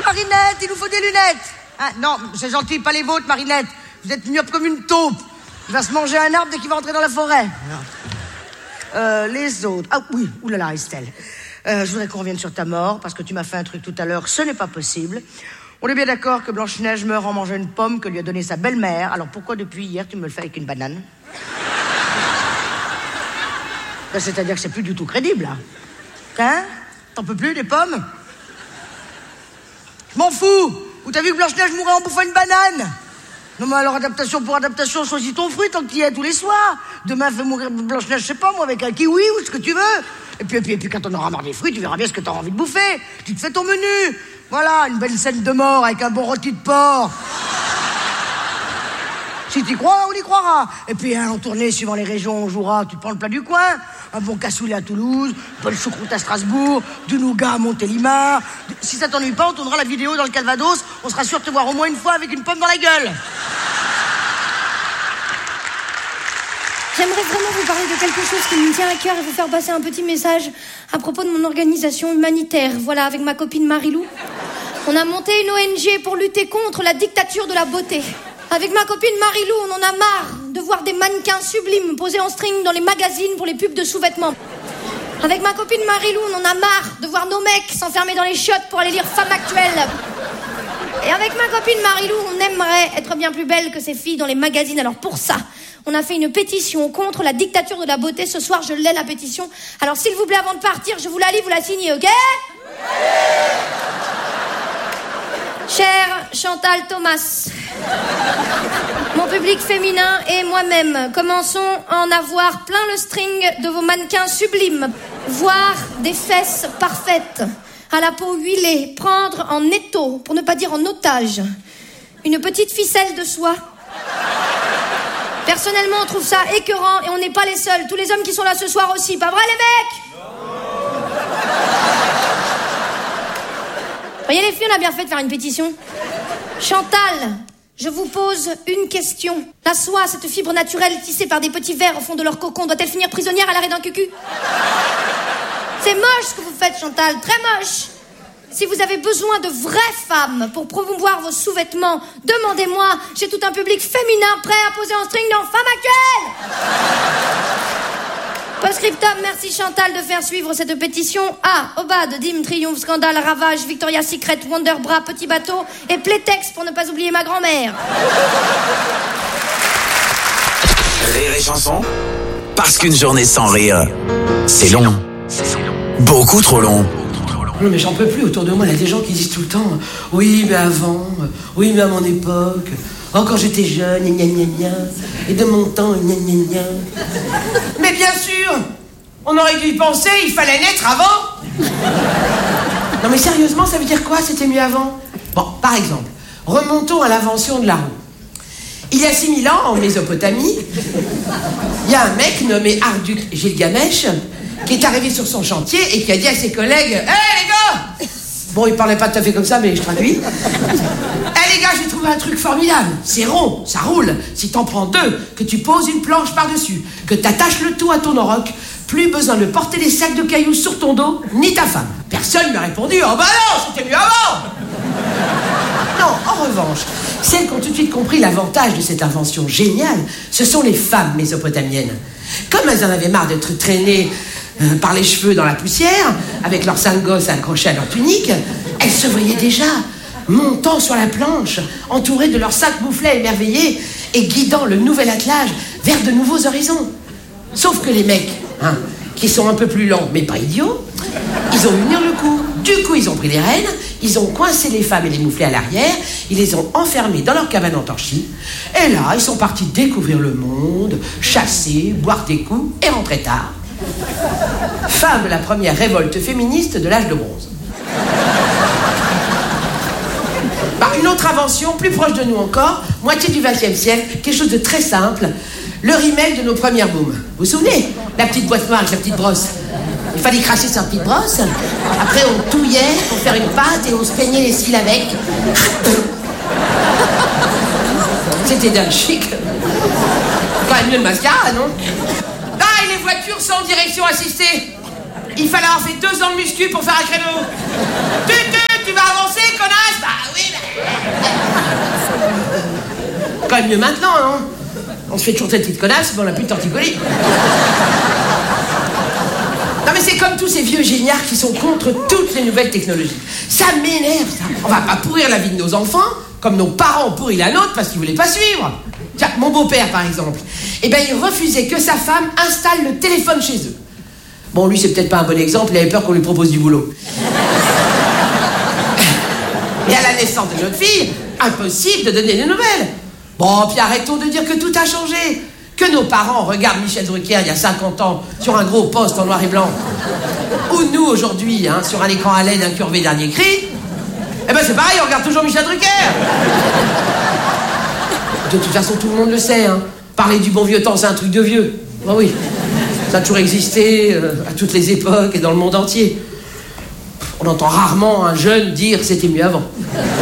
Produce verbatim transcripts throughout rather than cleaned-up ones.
Marinette, il nous faut des lunettes. Ah, non, c'est gentil, pas les vôtres, Marinette. Vous êtes myope comme une taupe. Il va se manger un arbre dès qu'il va rentrer dans la forêt. Euh, les autres. Ah oui, oulala, Estelle. Euh, je voudrais qu'on revienne sur ta mort, parce que tu m'as fait un truc tout à l'heure, ce n'est pas possible. On est bien d'accord que Blanche-Neige meurt en mangeant une pomme que lui a donnée sa belle-mère. Alors pourquoi depuis hier tu me le fais avec une banane? Ben, c'est-à-dire que c'est plus du tout crédible, là. Hein? T'en peux plus des pommes? Je m'en fous. Ou t'as vu que Blanche-Neige mourait en bouffant une banane? Non mais alors adaptation pour adaptation, choisis ton fruit tant que t'y es tous les soirs. Demain fais mourir Blanche-Neige, je sais pas moi, avec un kiwi ou ce que tu veux. Et puis, et puis, et puis quand on aura marre des fruits, tu verras bien ce que t'auras envie de bouffer. Tu te fais ton menu. Voilà, une belle scène de mort avec un bon rôti de porc. Si t'y crois, on y croira. Et puis, hein, en tournée, suivant les régions, on jouera, tu prends le plat du coin. Un bon cassoulet à Toulouse, une bonne choucroute à Strasbourg, du nougat à Montélimar. Si ça t'ennuie pas, on tournera la vidéo dans le Calvados. On sera sûr de te voir au moins une fois avec une pomme dans la gueule. J'aimerais vraiment vous parler de quelque chose qui me tient à cœur et vous faire passer un petit message à propos de mon organisation humanitaire. Voilà, avec ma copine Marilou, on a monté une O N G pour lutter contre la dictature de la beauté. Avec ma copine Marilou, on en a marre de voir des mannequins sublimes posés en string dans les magazines pour les pubs de sous-vêtements. Avec ma copine Marilou, on en a marre de voir nos mecs s'enfermer dans les chiottes pour aller lire Femmes Actuelles. Et avec ma copine Marilou, on aimerait être bien plus belle que ces filles dans les magazines. Alors pour ça, on a fait une pétition contre la dictature de la beauté. Ce soir, je l'ai, la pétition. Alors s'il vous plaît, avant de partir, je vous la lis, vous la signez, ok? Chère Chantal Thomas, mon public féminin et moi-même commençons à en avoir plein le string de vos mannequins sublimes, voir des fesses parfaites, à la peau huilée, prendre en étau, pour ne pas dire en otage, une petite ficelle de soie. Personnellement, on trouve ça écœurant et on n'est pas les seuls. Tous les hommes qui sont là ce soir aussi, pas vrai les mecs? Voyez les filles, on a bien fait de faire une pétition. Chantal, je vous pose une question. La soie, cette fibre naturelle tissée par des petits vers au fond de leur cocon, doit-elle finir prisonnière à l'arrêt d'un cucu? C'est moche ce que vous faites, Chantal, très moche. Si vous avez besoin de vraies femmes pour promouvoir vos sous-vêtements, demandez-moi. J'ai tout un public féminin prêt à poser en string dans Femmes Actuelles. Post-scriptum, merci Chantal de faire suivre cette pétition. A. Obad, Dim, Triomphe, Scandale, Ravage, Victoria's Secret, Wonderbra, Petit Bateau et Playtex pour ne pas oublier ma grand-mère. Rire et chanson, parce qu'une journée sans rire, c'est long. Beaucoup trop long. Non mais j'en peux plus, autour de moi il y a des gens qui disent tout le temps « Oui mais avant, oui mais à mon époque, oh quand j'étais jeune, gna gna gna, et de mon temps, gna gna gna. » Mais bien sûr, on aurait dû y penser, il fallait naître avant. Non mais sérieusement, ça veut dire quoi, c'était mieux avant? Bon, par exemple, remontons à l'invention de la roue. Il y a six mille ans, en Mésopotamie, il y a un mec nommé Arduk Gilgamesh qui est arrivé sur son chantier et qui a dit à ses collègues « Hé hey, les gars !» Bon, il parlait pas tout à fait comme ça, mais je traduis. « Hé hey, les gars, j'ai trouvé un truc formidable. C'est rond, ça roule. Si t'en prends deux, que tu poses une planche par-dessus, que t'attaches le tout à ton auroch, plus besoin de porter des sacs de cailloux sur ton dos, ni ta femme. » Personne m'a répondu « Oh bah non, c'était mieux avant !» Non, en revanche, celles qui ont tout de suite compris l'avantage de cette invention géniale, ce sont les femmes mésopotamiennes. Comme elles en avaient marre d'être traînées euh, par les cheveux dans la poussière, avec leurs cinq gosses accrochés à leur tunique, elles se voyaient déjà montant sur la planche, entourées de leurs cinq mouflets émerveillés et guidant le nouvel attelage vers de nouveaux horizons. Sauf que les mecs, hein, qui sont un peu plus lents mais pas idiots, ils ont eu venir le coup. Du coup, ils ont pris les rênes, ils ont coincé les femmes et les mouflets à l'arrière, ils les ont enfermés dans leur cabane en torchis, et là, ils sont partis découvrir le monde, chasser, boire des coups et rentrer tard. Fin de la première révolte féministe de l'âge de bronze. Bah, une autre invention, plus proche de nous encore, moitié du vingtième siècle, quelque chose de très simple, le rimel de nos premières booms. Vous vous souvenez? La petite boîte noire avec la petite brosse. Il fallait cracher sa petite brosse. Après, on touillait pour faire une pâte et on se peignait les cils avec. C'était d'un chic. Quand même mieux le mascara, non? Ah, et les voitures sans direction assistée. Il fallait avoir fait deux ans de muscu pour faire un créneau. Tu, tu, tu vas avancer, connasse? quand même mieux maintenant, non? On se fait toujours cette petite connasse, mais on n'a plus de torticolis. Non mais c'est comme tous ces vieux géniards qui sont contre toutes les nouvelles technologies. Ça m'énerve, ça. On va pas pourrir la vie de nos enfants, comme nos parents ont pourri la nôtre parce qu'ils voulaient pas suivre. Tiens, mon beau-père par exemple, eh ben il refusait que sa femme installe le téléphone chez eux. Bon, lui c'est peut-être pas un bon exemple, il avait peur qu'on lui propose du boulot. Et à la naissance de notre fille, impossible de donner des nouvelles. Bon, puis arrêtons de dire que tout a changé. Que nos parents regardent Michel Drucker il y a cinquante ans sur un gros poste en noir et blanc. Ou nous aujourd'hui, hein, sur un écran à L E D incurvé dernier cri. Eh ben c'est pareil, on regarde toujours Michel Drucker. De toute façon, tout le monde le sait, hein. Parler du bon vieux temps, c'est un truc de vieux. Ben oui, ça a toujours existé, euh, à toutes les époques et dans le monde entier. On entend rarement un jeune dire « c'était mieux avant ».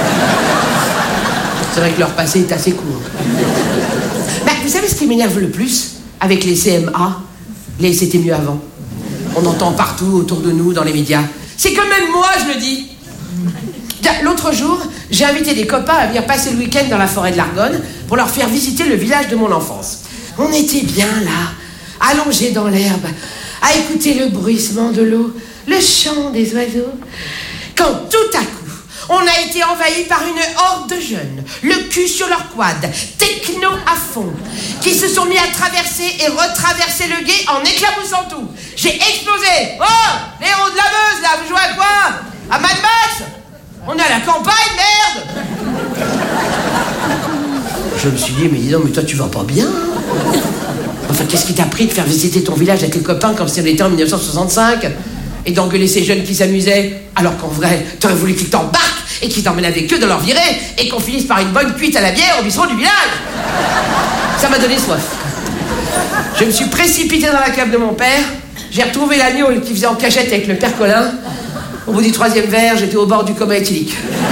C'est vrai que leur passé est assez court. Ben, vous savez ce qui m'énerve le plus avec les C M A, les « c'était mieux avant ». On entend partout autour de nous, dans les médias. C'est que même moi, je le dis. L'autre jour, j'ai invité des copains à venir passer le week-end dans la forêt de l'Argonne pour leur faire visiter le village de mon enfance. On était bien là, allongés dans l'herbe, à écouter le bruissement de l'eau, le chant des oiseaux, quand tout à coup, on a été envahi par une horde de jeunes, le cul sur leur quad, techno à fond, qui se sont mis à traverser et retraverser le gué en éclaboussant tout. J'ai explosé. Oh, les héros de la Meuse, là, vous jouez à quoi? À Mad Max? On est à la campagne, merde! Je me suis dit, mais dis donc, mais toi, tu vas pas bien, hein? Enfin, qu'est-ce qui t'a pris de faire visiter ton village avec les copains comme si on était en dix-neuf cent soixante-cinq? Et d'engueuler ces jeunes qui s'amusaient, alors qu'en vrai, t'aurais voulu qu'ils t'embarquent et qu'ils t'emmènent avec eux dans leur virée et qu'on finisse par une bonne cuite à la bière au bistrot du village. Ça m'a donné soif. Je me suis précipité dans la cave de mon père, j'ai retrouvé l'agneau qui faisait en cachette avec le père Colin. Au bout du troisième verre, j'étais au bord du coma éthylique.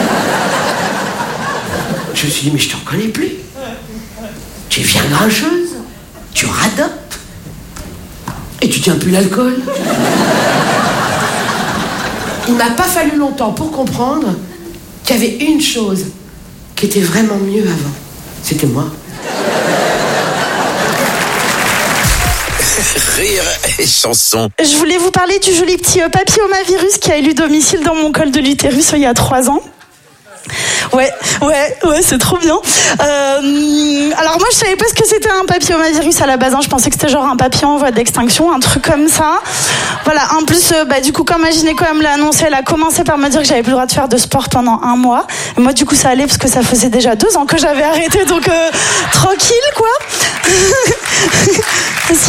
Je me suis dit, mais je te reconnais plus. Tu es bien grincheuse, tu radopes, et tu tiens plus l'alcool. Il m'a pas fallu longtemps pour comprendre qu'il y avait une chose qui était vraiment mieux avant. C'était moi. Rire et chanson. Je voulais vous parler du joli petit euh, papillomavirus qui a élu domicile dans mon col de l'utérus il y a trois ans. Ouais, ouais, ouais, c'est trop bien. Euh, alors moi, je savais pas ce que c'était un papillomavirus à la base. Hein. Je pensais que c'était genre un papillon en voie d'extinction, un truc comme ça. Voilà. En plus, euh, bah du coup, quand ma gynéco me l'a annoncé, elle a commencé par me dire que j'avais plus le droit de faire de sport pendant un mois. Et moi, du coup, ça allait parce que ça faisait déjà deux ans que j'avais arrêté, donc euh, tranquille, quoi. Si.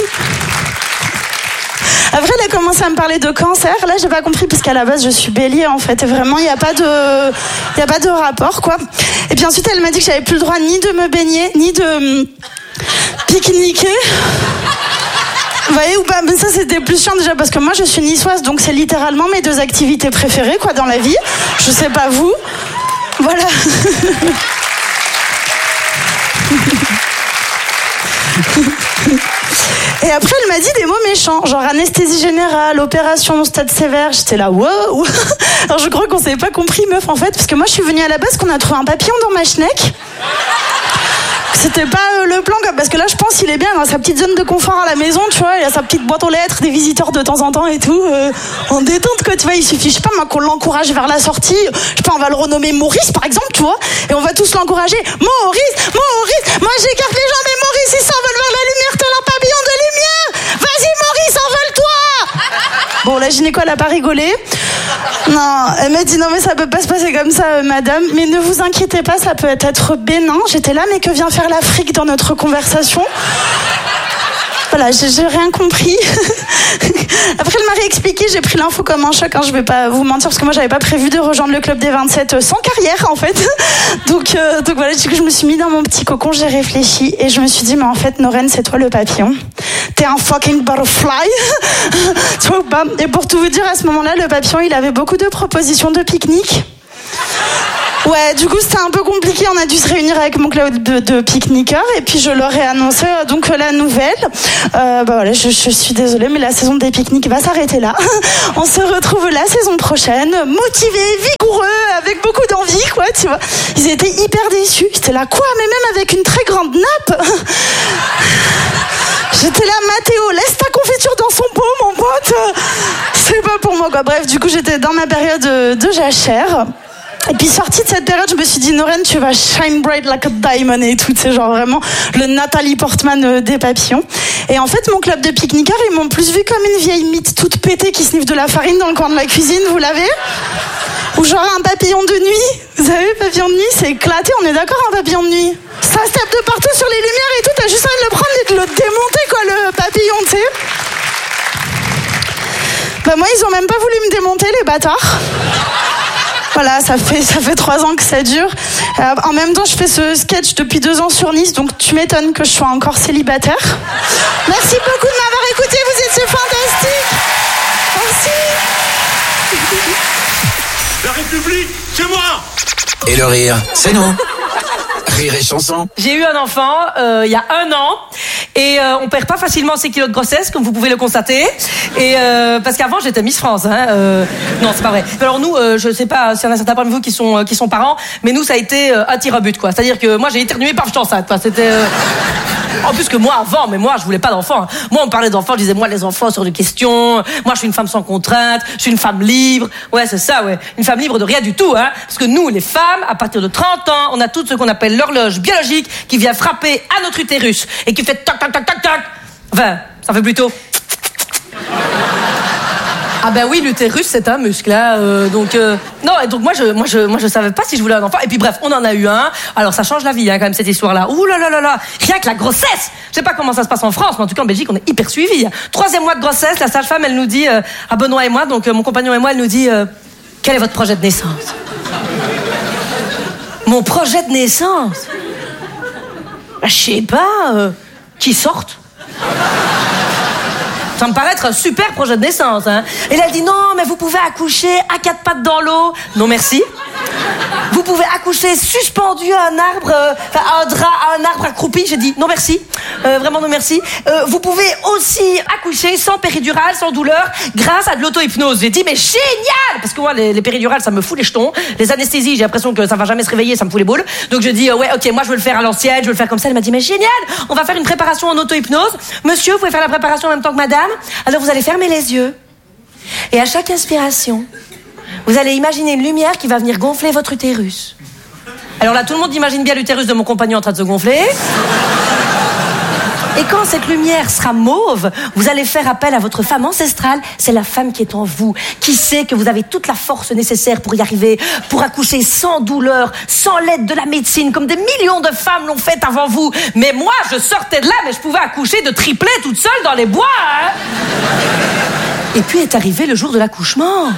Après, elle a commencé à me parler de cancer. Là, j'ai pas compris parce qu'à la base, je suis bélier en fait. Et vraiment, il y a pas de, il y a pas de rapport, quoi. Et puis ensuite, elle m'a dit que j'avais plus le droit ni de me baigner, ni de hum, pique-niquer. Vous voyez ou pas? Mais ça, c'était plus chiant déjà parce que moi, je suis niçoise, donc c'est littéralement mes deux activités préférées, quoi, dans la vie. Je sais pas vous. Voilà. Et après, elle m'a dit des mots méchants, genre anesthésie générale, opération, stade sévère. J'étais là, wow. Alors je crois qu'on s'avait pas compris, meuf, en fait, parce que moi, je suis venue à la base qu'on a trouvé un papillon dans ma schneck. C'était pas euh, le plan, parce que là, je pense qu'il est bien dans sa petite zone de confort à la maison, tu vois. Il a sa petite boîte aux lettres, des visiteurs de temps en temps et tout. Euh, en détente, quoi, tu vois. Il suffit, je sais pas, moi, qu'on l'encourage vers la sortie. Je sais pas, on va le renommer Maurice, par exemple, tu vois. Et on va tous l'encourager. Maurice, Maurice, moi, j'écarte les jambes et Maurice, il s'envole vers la lumière, tel un papillon de lumière. Vas-y, Maurice, envole-toi. Bon, la gynéco, elle a pas rigolé. Non, elle m'a dit non mais ça peut pas se passer comme ça, euh, madame. Mais ne vous inquiétez pas, ça peut être bénin. J'étais là, mais que vient faire l'Afrique dans notre conversation? Voilà, j'ai, j'ai rien compris. Après, elle m'a réexpliqué, j'ai pris l'info comme un choc. Hein, je vais pas vous mentir parce que moi, j'avais pas prévu de rejoindre le club des vingt-sept sans carrière, en fait. Donc, euh, donc voilà, je me suis mis dans mon petit cocon, j'ai réfléchi et je me suis dit, mais en fait, Noren, c'est toi le papillon. T'es un fucking butterfly. Tu vois ou pas? Et pour tout vous dire, à ce moment-là, le papillon, il avait beaucoup de propositions de pique-nique. Ouais, du coup, c'était un peu compliqué. On a dû se réunir avec mon club de, de pique-niqueurs et puis je leur ai annoncé euh, donc la nouvelle. Euh, bah voilà, je, je suis désolée, mais la saison des pique-niques va s'arrêter là. On se retrouve la saison prochaine, motivés, vigoureux, avec beaucoup d'envie, quoi, tu vois. Ils étaient hyper déçus. J'étais là, quoi, mais même avec une très grande nappe. J'étais là, Mathéo, laisse ta confiture dans son pot, mon pote. C'est pas pour moi, quoi. Bref, du coup, j'étais dans ma période de jachère. Et puis sortie de cette période, je me suis dit, Noren, tu vas shine bright like a diamond et tout, c'est genre vraiment le Nathalie Portman des papillons. Et en fait, mon club de pique-niqueurs, ils m'ont plus vue comme une vieille mythe toute pétée qui sniffe de la farine dans le coin de la cuisine, vous l'avez? Ou genre un papillon de nuit. Vous savez, papillon de nuit, c'est éclaté, on est d'accord, un papillon de nuit? Ça se tape de partout sur les lumières et tout, t'as juste envie de le prendre et de le démonter, quoi, le papillon, tu sais. Bah moi, ils ont même pas voulu me démonter, les bâtards. Voilà, ça fait, ça fait trois ans que ça dure. Euh, en même temps, je fais ce sketch depuis deux ans sur Nice, donc tu m'étonnes que je sois encore célibataire. Merci beaucoup de m'avoir écouté, vous étiez fantastiques. Merci. La République, c'est moi. Et le rire, c'est nous. Rire et chanson. J'ai eu un enfant euh, il y a un an et euh, on perd pas facilement ses kilos de grossesse comme vous pouvez le constater et euh, parce qu'avant j'étais Miss France hein, euh, non c'est pas vrai. Alors nous euh, je sais pas s'il y en a certains parmi vous qui sont euh, qui sont parents mais nous ça a été euh, un tir à but quoi. C'est-à-dire que moi j'ai éternué paf j'étais enceinte quoi. C'était euh... en plus que moi avant mais moi je voulais pas d'enfants. Moi on me parlait d'enfants, je disais moi les enfants sur de questions. Moi je suis une femme sans contrainte, je suis une femme libre. Ouais c'est ça ouais, une femme libre de rien du tout hein parce que nous les femmes à partir de trente ans on a tout ce qu'on appelle l'horloge biologique qui vient frapper à notre utérus et qui fait tac tac tac tac tac. Enfin, ça fait plutôt. Ah ben oui, l'utérus c'est un muscle, hein, euh, donc euh... non et donc moi je moi je moi je savais pas si je voulais un enfant et puis bref on en a eu un. Alors ça change la vie hein, quand même cette histoire-là. Ouh là là là là, rien que la grossesse. Je sais pas comment ça se passe en France, mais en tout cas en Belgique on est hyper suivis. Troisième mois de grossesse, la sage-femme elle nous dit euh, à Benoît et moi, donc euh, mon compagnon et moi, elle nous dit euh, quel est votre projet de naissance? Mon projet de naissance? Bah, je sais pas, euh, qui sorte. Ça me paraît être un super projet de naissance, hein. Et elle a dit non, mais vous pouvez accoucher à quatre pattes dans l'eau. Non, merci. Vous pouvez accoucher suspendu à un arbre, euh, enfin, à un drap, à un arbre accroupi. J'ai dit non, merci. Euh, vraiment non, merci. Euh, vous pouvez aussi accoucher sans péridurale, sans douleur, grâce à de l'auto-hypnose. J'ai dit mais génial! Parce que moi, les, les péridurales, ça me fout les jetons. Les anesthésies, j'ai l'impression que ça va jamais se réveiller, ça me fout les boules. Donc je dis euh, ouais, ok, moi je veux le faire à l'ancienne, je veux le faire comme ça. Elle m'a dit mais génial! On va faire une préparation en auto-hypnose. Monsieur, vous pouvez faire la préparation en même temps que madame. Alors vous allez fermer les yeux. Et à chaque inspiration, vous allez imaginer une lumière qui va venir gonfler votre utérus. Alors là, tout le monde imagine bien l'utérus de mon compagnon en train de se gonfler. Et quand cette lumière sera mauve, vous allez faire appel à votre femme ancestrale. C'est la femme qui est en vous, qui sait que vous avez toute la force nécessaire pour y arriver, pour accoucher sans douleur, sans l'aide de la médecine, comme des millions de femmes l'ont fait avant vous. Mais moi, je sortais de là, mais je pouvais accoucher de triplés toute seule dans les bois. Hein. Et puis est arrivé le jour de l'accouchement.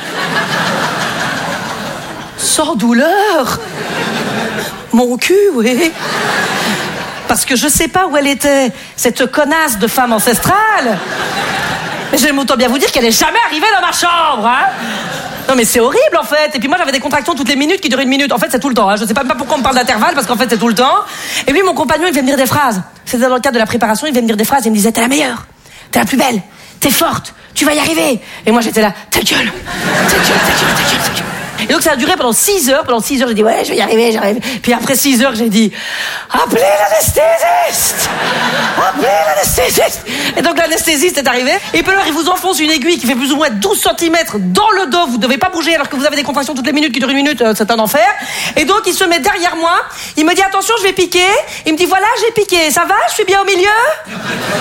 Sans douleur. Mon cul, oui. Parce que je sais pas où elle était, cette connasse de femme ancestrale. Mais j'aime autant bien vous dire qu'elle est jamais arrivée dans ma chambre, hein. Non mais c'est horrible en fait. Et puis moi j'avais des contractions toutes les minutes qui duraient une minute. En fait c'est tout le temps, hein. Je sais pas même pas pourquoi on me parle d'intervalle parce qu'en fait c'est tout le temps. Et puis mon compagnon il vient me dire des phrases. C'était dans le cadre de la préparation, il vient me dire des phrases. Il me disait t'es la meilleure, t'es la plus belle, t'es forte, tu vas y arriver. Et moi j'étais là, ta gueule, ta gueule, ta gueule, ta gueule, ta gueule. Et donc ça a duré pendant six heures. Pendant six heures, j'ai dit ouais, je vais y arriver, j'arrive. Puis après six heures, j'ai dit appelez l'anesthésiste, appelez l'anesthésiste. Et donc l'anesthésiste est arrivé. Et puis alors il vous enfonce une aiguille qui fait plus ou moins douze centimètres dans le dos. Vous devez pas bouger alors que vous avez des contractions toutes les minutes qui durent une minute. C'est un enfer. Et donc il se met derrière moi. Il me dit attention, je vais piquer. Il me dit voilà, j'ai piqué. Ça va, je suis bien au milieu.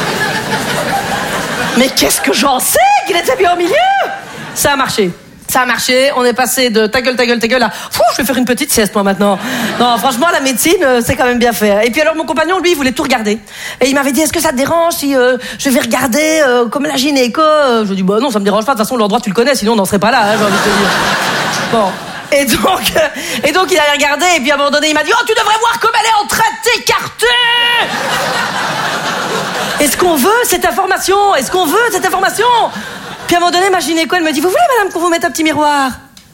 Mais qu'est-ce que j'en sais qu'il était bien au milieu? Ça a marché. Ça a marché, on est passé de ta gueule, ta gueule, ta gueule à fou, je vais faire une petite sieste moi maintenant. Non, franchement, la médecine, euh, c'est quand même bien fait. Et puis alors, mon compagnon, lui, il voulait tout regarder. Et il m'avait dit, est-ce que ça te dérange si euh, je vais regarder euh, comme la gynéco? Je lui ai dit, bah non, ça me dérange pas, de toute façon, l'endroit, tu le connais, sinon on n'en serait pas là, hein, j'ai envie de te dire. Bon. Et donc, euh, et donc, il a regardé, et puis à un moment donné, il m'a dit, oh, tu devrais voir comme elle est en train de t'écarter! Est-ce qu'on veut cette information? Est-ce qu'on veut cette information? Puis à un moment donné, ma gynéco, elle me dit, vous voulez, madame, qu'on vous mette un petit miroir?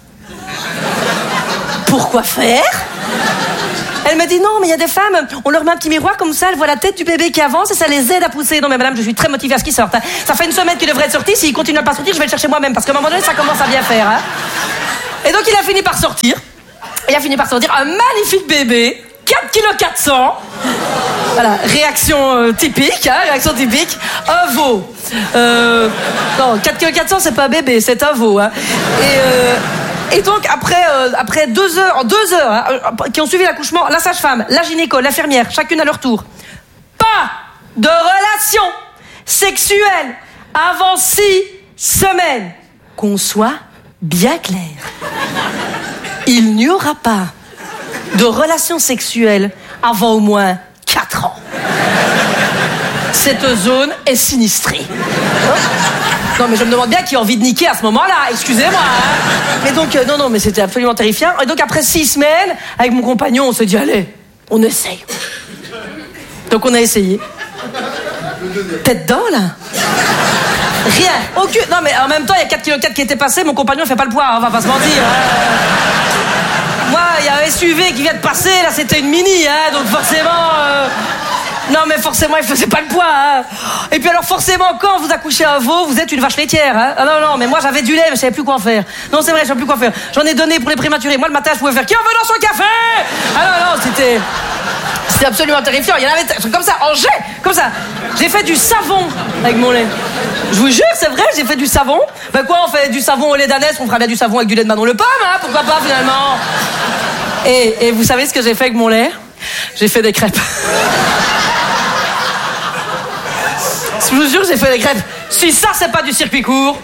Pourquoi faire? Elle me dit, non, mais il y a des femmes, on leur met un petit miroir, comme ça, elles voient la tête du bébé qui avance et ça les aide à pousser. Non, mais madame, je suis très motivée à ce qu'ils sortent. Hein. Ça fait une semaine qu'il devrait être sorti, s'il continue à pas sortir, je vais le chercher moi-même, parce qu'à un moment donné, ça commence à bien faire. Hein. Et donc, il a fini par sortir. il a fini par sortir un magnifique bébé, quatre virgule quatre cents kilos. Voilà, réaction euh, typique, hein, réaction typique. Un veau. Euh, non, quatre virgule quatre cents kilos, c'est pas un bébé, c'est un veau. Hein. Et, euh, et donc, après, euh, après deux heures, deux heures hein, qui ont suivi l'accouchement, la sage-femme, la gynéco, l'infirmière, chacune à leur tour. Pas de relation sexuelle avant six semaines. Qu'on soit bien clair. Il n'y aura pas de relation sexuelle avant au moins quatre ans. Cette zone est sinistrée. Non, mais je me demande bien qui a envie de niquer à ce moment-là, excusez-moi. Hein. Mais donc, euh, non, non, mais c'était absolument terrifiant. Et donc, après six semaines, avec mon compagnon, on s'est dit, allez, on essaye. Donc, on a essayé. T'es dedans, là? Rien, aucune. Non, mais en même temps, il y a quatre virgule quatre kilos qui étaient passés, mon compagnon ne fait pas le poids, hein, on va pas se mentir. Hein. Moi, il y a un S U V qui vient de passer, là, c'était une mini, hein, donc forcément. Euh... Non, mais forcément, il faisait pas le poids. Hein. Et puis alors, forcément, quand vous accouchez un veau, vous êtes une vache laitière. Hein. Ah non, non, mais moi, j'avais du lait, mais je savais plus quoi en faire. Non, c'est vrai, je savais plus quoi faire. J'en ai donné pour les prématurés. Moi, le matin, je pouvais faire qui en veut dans son café. Ah non, non, c'était. C'était absolument terrifiant. Il y en avait comme ça, en jet, comme ça. J'ai fait du savon avec mon lait. Je vous jure, c'est vrai, j'ai fait du savon. Ben quoi, on fait du savon au lait d'ânesse, on fera bien du savon avec du lait de Manon Le Pomme, hein, pourquoi pas finalement. Et, et vous savez ce que j'ai fait avec mon lait? J'ai fait des crêpes. Je vous jure, j'ai fait des crêpes. Si ça, c'est pas du circuit court.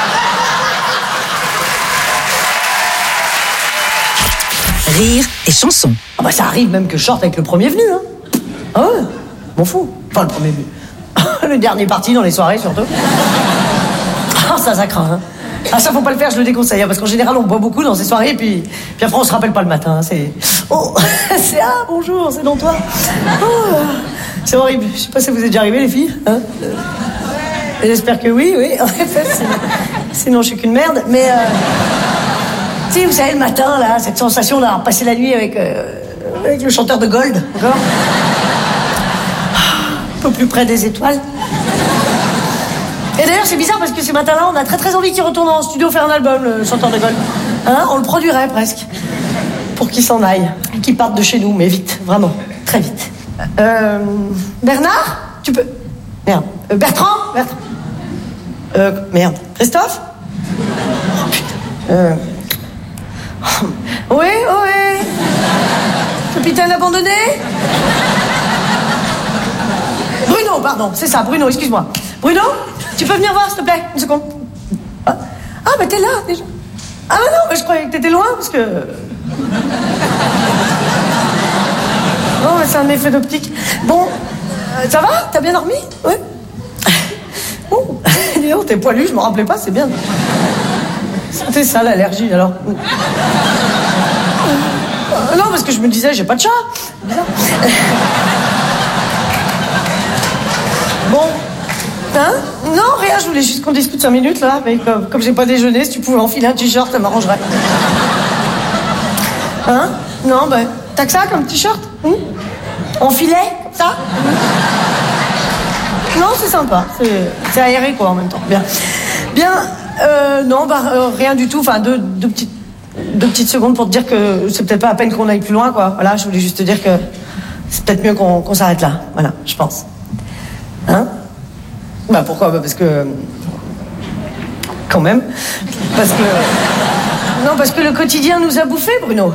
Rire et chanson. Ah bah ça arrive même que je sorte avec le premier venu, hein. Ah ouais, m'en fous. Enfin, le premier venu. Le dernier parti dans les soirées, surtout. Ah, ça, ça craint, hein. Ah, ça, faut pas le faire, je le déconseille, hein, parce qu'en général, on boit beaucoup dans ces soirées, puis, puis après, on se rappelle pas le matin, hein, c'est... Oh, c'est... Ah, bonjour, c'est dans toi. Oh, c'est horrible. Je sais pas si vous êtes déjà arrivés, les filles, hein. J'espère que oui, oui, en effet, sinon, sinon je suis qu'une merde, mais... Euh... Tu sais, vous savez, le matin, là, cette sensation d'avoir passé la nuit avec, euh, avec le chanteur de Gold, encore. Un peu plus près des étoiles. Et d'ailleurs, c'est bizarre parce que ce matin-là, on a très très envie qu'il retourne en studio faire un album, le chanteur de Gold. Hein, on le produirait presque. Pour qu'il s'en aille, qu'il parte de chez nous, mais vite, vraiment, très vite. Euh, Bernard, tu peux... Merde. Euh, Bertrand Bertrand Euh, merde. Christophe Oh putain. Euh... Oui, oui. Capitaine abandonné Bruno, pardon, c'est ça, Bruno, excuse-moi. Bruno, tu peux venir voir, s'il te plaît, une seconde. Ah, ah bah t'es là, déjà. Ah non, mais je croyais que t'étais loin, parce que... Oh, mais c'est un effet d'optique. Bon, euh, ça va? T'as bien dormi? Oui. Oh, dis donc, t'es poilu, je m'en rappelais pas, c'est bien. C'était ça, l'allergie, alors. Euh, non, parce que je me disais, j'ai pas de chat. Bizarre. Bon. Hein? Non, rien, je voulais juste qu'on discute cinq minutes, là. Mais comme, comme j'ai pas déjeuné, si tu pouvais enfiler un t-shirt, ça m'arrangerait. Hein? Non, ben, t'as que ça comme t-shirt? Hum? En filet, comme ça? Non, c'est sympa. C'est, c'est aéré, quoi, en même temps. Bien. Bien, euh, non, bah, euh, rien du tout. Enfin, deux, deux, petites, deux petites secondes pour te dire que c'est peut-être pas à peine qu'on aille plus loin, quoi. Voilà, je voulais juste te dire que c'est peut-être mieux qu'on, qu'on s'arrête là. Voilà, je pense. Hein? Bah, pourquoi? Bah, parce que... Quand même. Parce que... Non, parce que le quotidien nous a bouffés, Bruno.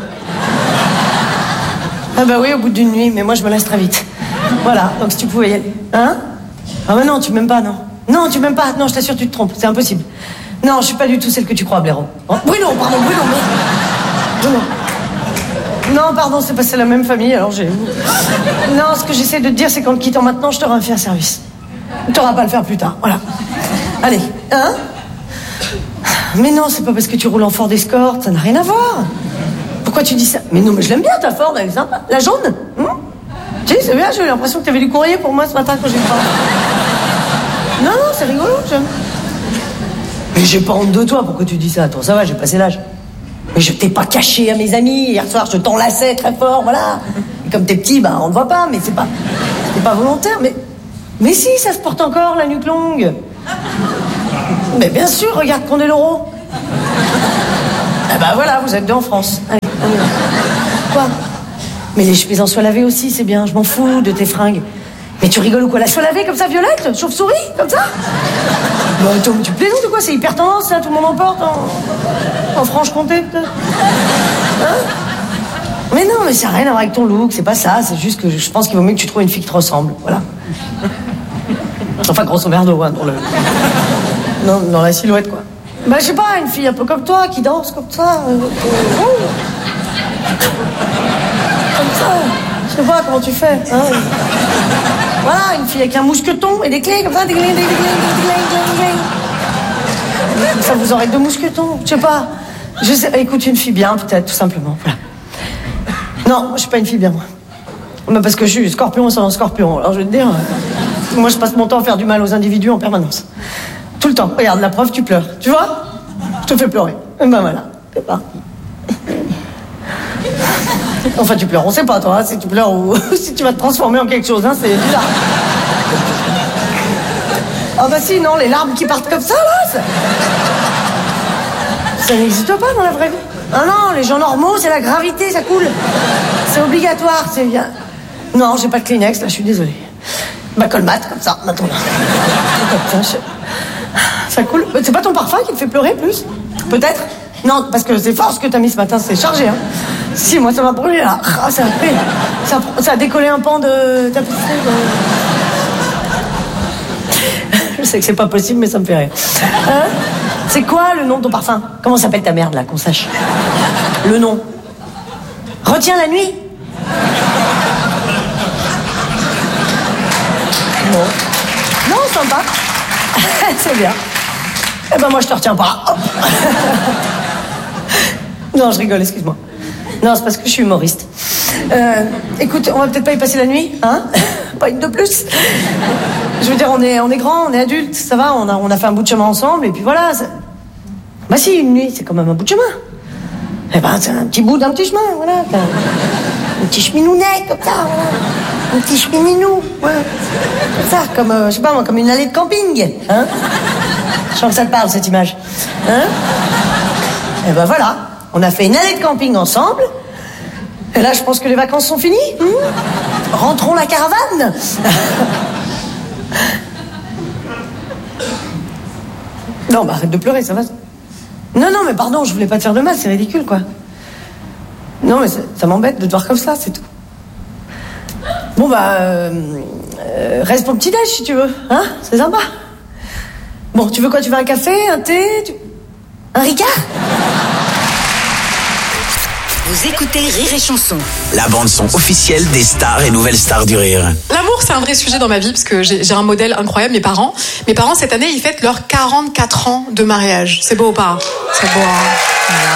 Ah bah oui, au bout d'une nuit, mais moi, je me laisse très vite. Voilà, donc si tu pouvais y aller. Hein? Ah bah non, tu m'aimes pas, non. Non, tu m'aimes pas. Non, je t'assure, tu te trompes. C'est impossible. Non, je suis pas du tout celle que tu crois, Blaireau. Oh, Bruno, pardon, Bruno, mais... Bruno. Non, pardon, c'est pas c'est la même famille, alors j'ai... Non, ce que j'essaie de te dire, c'est qu'en te quittant maintenant, je t'aurai fait un service. T'auras pas à le faire plus tard, voilà. Allez, hein? Mais non, c'est pas parce que tu roules en Ford Escort, ça n'a rien à voir. Pourquoi tu dis ça? Mais non, mais je l'aime bien, ta Ford, elle est sympa. La jaune, hein? Tu sais, c'est bien, j'ai eu l'impression que t'avais du courrier pour moi ce matin quand j'ai pas... Non, non, c'est rigolo, j'aime. Mais j'ai pas honte de toi, pourquoi tu dis ça? Toi, ça va, j'ai passé l'âge. Mais je t'ai pas caché à mes amis. Hier soir, je t'enlaçais très fort, voilà. Et comme t'es petit, bah, on ne voit pas, mais c'est pas... C'est pas volontaire, mais... Mais si, ça se porte encore, la nuque longue. Mais bien sûr, regarde qu'on est l'euro. Ah bah voilà, vous êtes deux en France. Allez, on y va. quoi? Mais les chemises en soie lavée aussi, c'est bien. Je m'en fous de tes fringues. Mais tu rigoles ou quoi? La soie lavée comme ça, violette? Chauve-souris? Comme ça? Bon, attends, tu plaisantes ou quoi? C'est hyper tendance, ça. Tout le monde en porte en, en Franche-Comté, peut-être. Hein? Mais non, mais ça n'a rien à voir avec ton look. C'est pas ça. C'est juste que je pense qu'il vaut mieux que tu trouves une fille qui te ressemble. Voilà. Enfin, grosso merdo, hein, dans le... Non, dans la silhouette, quoi. Bah, je sais pas, une fille un peu comme toi, qui danse comme ça. Euh, euh, oh. Comme ça. Je sais pas comment tu fais, hein. Voilà, une fille avec un mousqueton et des clés, comme ça, des clés, des clés, des clés, des clés, des clés. Ça, vous aurez deux mousquetons, je sais pas. Je sais, écoute, une fille bien, peut-être, tout simplement, voilà. Non, je suis pas une fille bien, moi. Mais parce que je suis scorpion sans scorpion. Alors, je vais te dire, moi, je passe mon temps à faire du mal aux individus en permanence. Tout le temps. Regarde, la preuve, tu pleures. Tu vois? Je te fais pleurer. Et ben voilà, c'est parti. Enfin, tu pleures, on sait pas, toi, hein, si tu pleures ou si tu vas te transformer en quelque chose, hein, c'est bizarre. Ah bah si, non, les larmes qui partent comme ça, là, ça, ça n'existe pas dans la vraie vie. Ah non, les gens normaux, c'est la gravité, ça coule. C'est obligatoire, c'est bien. Non, j'ai pas de Kleenex, là, je suis désolée. Bah, colmate, comme ça, maintenant. Ça coule. C'est pas ton parfum qui te fait pleurer, plus? Peut-être? Non, parce que c'est fort ce que t'as mis ce matin, c'est chargé, hein. Si, moi, ça m'a brûlé, là. Ah, ça, a fait, ça, ça a décollé un pan de tapisserie. De... Je sais que c'est pas possible, mais ça me fait rire. Hein? C'est quoi le nom de ton parfum? Comment s'appelle ta merde, là, qu'on sache? Le nom. Retiens la nuit? Non. Non, sympa. C'est bien. Eh ben, moi, je te retiens pas. Hop. Non, je rigole, excuse-moi. Non, c'est parce que je suis humoriste. Euh, écoute, on va peut-être pas y passer la nuit, hein? Pas une de plus. Je veux dire, on est, on est grands, on est adultes, ça va, on a, on a fait un bout de chemin ensemble, et puis voilà. Ça... Bah si, une nuit, c'est quand même un bout de chemin. Eh ben, c'est un petit bout d'un petit chemin, voilà. T'as un petit cheminounet, comme ça, voilà. Un petit chemininou, ouais. Comme ça, comme, euh, je sais pas moi, comme une allée de camping, hein? Je sens que ça te parle, cette image. Hein? Eh ben voilà. On a fait une allée de camping ensemble. Et là, je pense que les vacances sont finies. Hum Rentrons la caravane. Non, bah arrête de pleurer, ça va. Non, non, mais pardon, je voulais pas te faire de mal, c'est ridicule, quoi. Non, mais ça, ça m'embête de te voir comme ça, c'est tout. Bon, bah, euh, euh, reste pour petit déj, si tu veux. Hein? C'est sympa. Bon, tu veux quoi? Tu veux un café, un thé tu... Un Ricard? Vous écoutez Rire et Chanson. La bande-son officielle des stars et nouvelles stars du rire. L'amour, c'est un vrai sujet dans ma vie parce que j'ai, j'ai un modèle incroyable, mes parents. Mes parents, cette année, ils fêtent leurs quarante-quatre ans de mariage. C'est beau ou pas? C'est beau, hein? Voilà.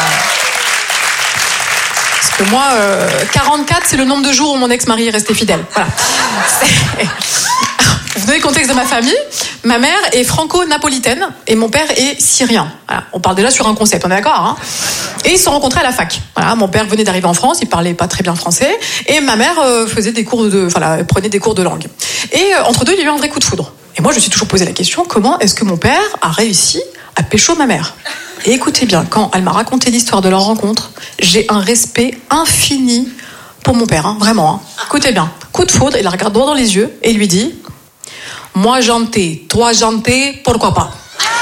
Parce que moi, euh, quarante-quatre, c'est le nombre de jours où mon ex-mari est resté fidèle. Voilà. C'est... Vous donnez le contexte de ma famille. Ma mère est franco-napolitaine et mon père est syrien. Voilà. On parle déjà sur un concept, on est d'accord, hein? Et ils se sont rencontrés à la fac. Voilà. Mon père venait d'arriver en France, il parlait pas très bien français, et ma mère euh, faisait des cours de, enfin, là, prenait des cours de langue. Et euh, entre deux, il y a eu un vrai coup de foudre. Et moi, je me suis toujours posé la question, comment est-ce que mon père a réussi à pécho ma mère? Et écoutez bien, quand elle m'a raconté l'histoire de leur rencontre, j'ai un respect infini pour mon père, hein, vraiment. Hein. Écoutez bien, coup de foudre, il la regarde droit dans les yeux et il lui dit: moi janté, toi janté, pourquoi pas?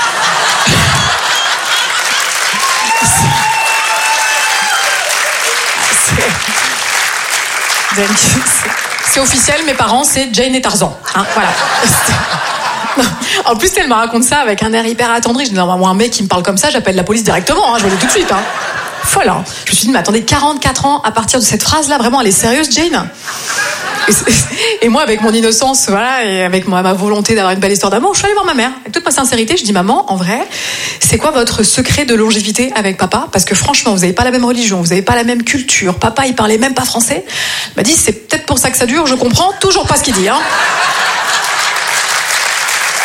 C'est... c'est officiel, mes parents, c'est Jane et Tarzan. Hein, voilà. En plus, elle me raconte ça avec un air hyper attendri. Je dis, non, moi, un mec qui me parle comme ça, j'appelle la police directement, hein, je vais aller tout de suite. Hein. Folle, hein. Je me suis dit, mais attendez, quarante-quatre ans à partir de cette phrase-là, vraiment, elle est sérieuse, Jane? Et, et moi, avec mon innocence, voilà, et avec ma, ma volonté d'avoir une belle histoire d'amour, je suis allée voir ma mère. Avec toute ma sincérité, je dis, maman, en vrai, c'est quoi votre secret de longévité avec papa? Parce que franchement, vous n'avez pas la même religion, vous n'avez pas la même culture. Papa, il parlait même pas français. Elle m'a dit, c'est peut-être pour ça que ça dure, je comprends toujours pas ce qu'il dit, hein.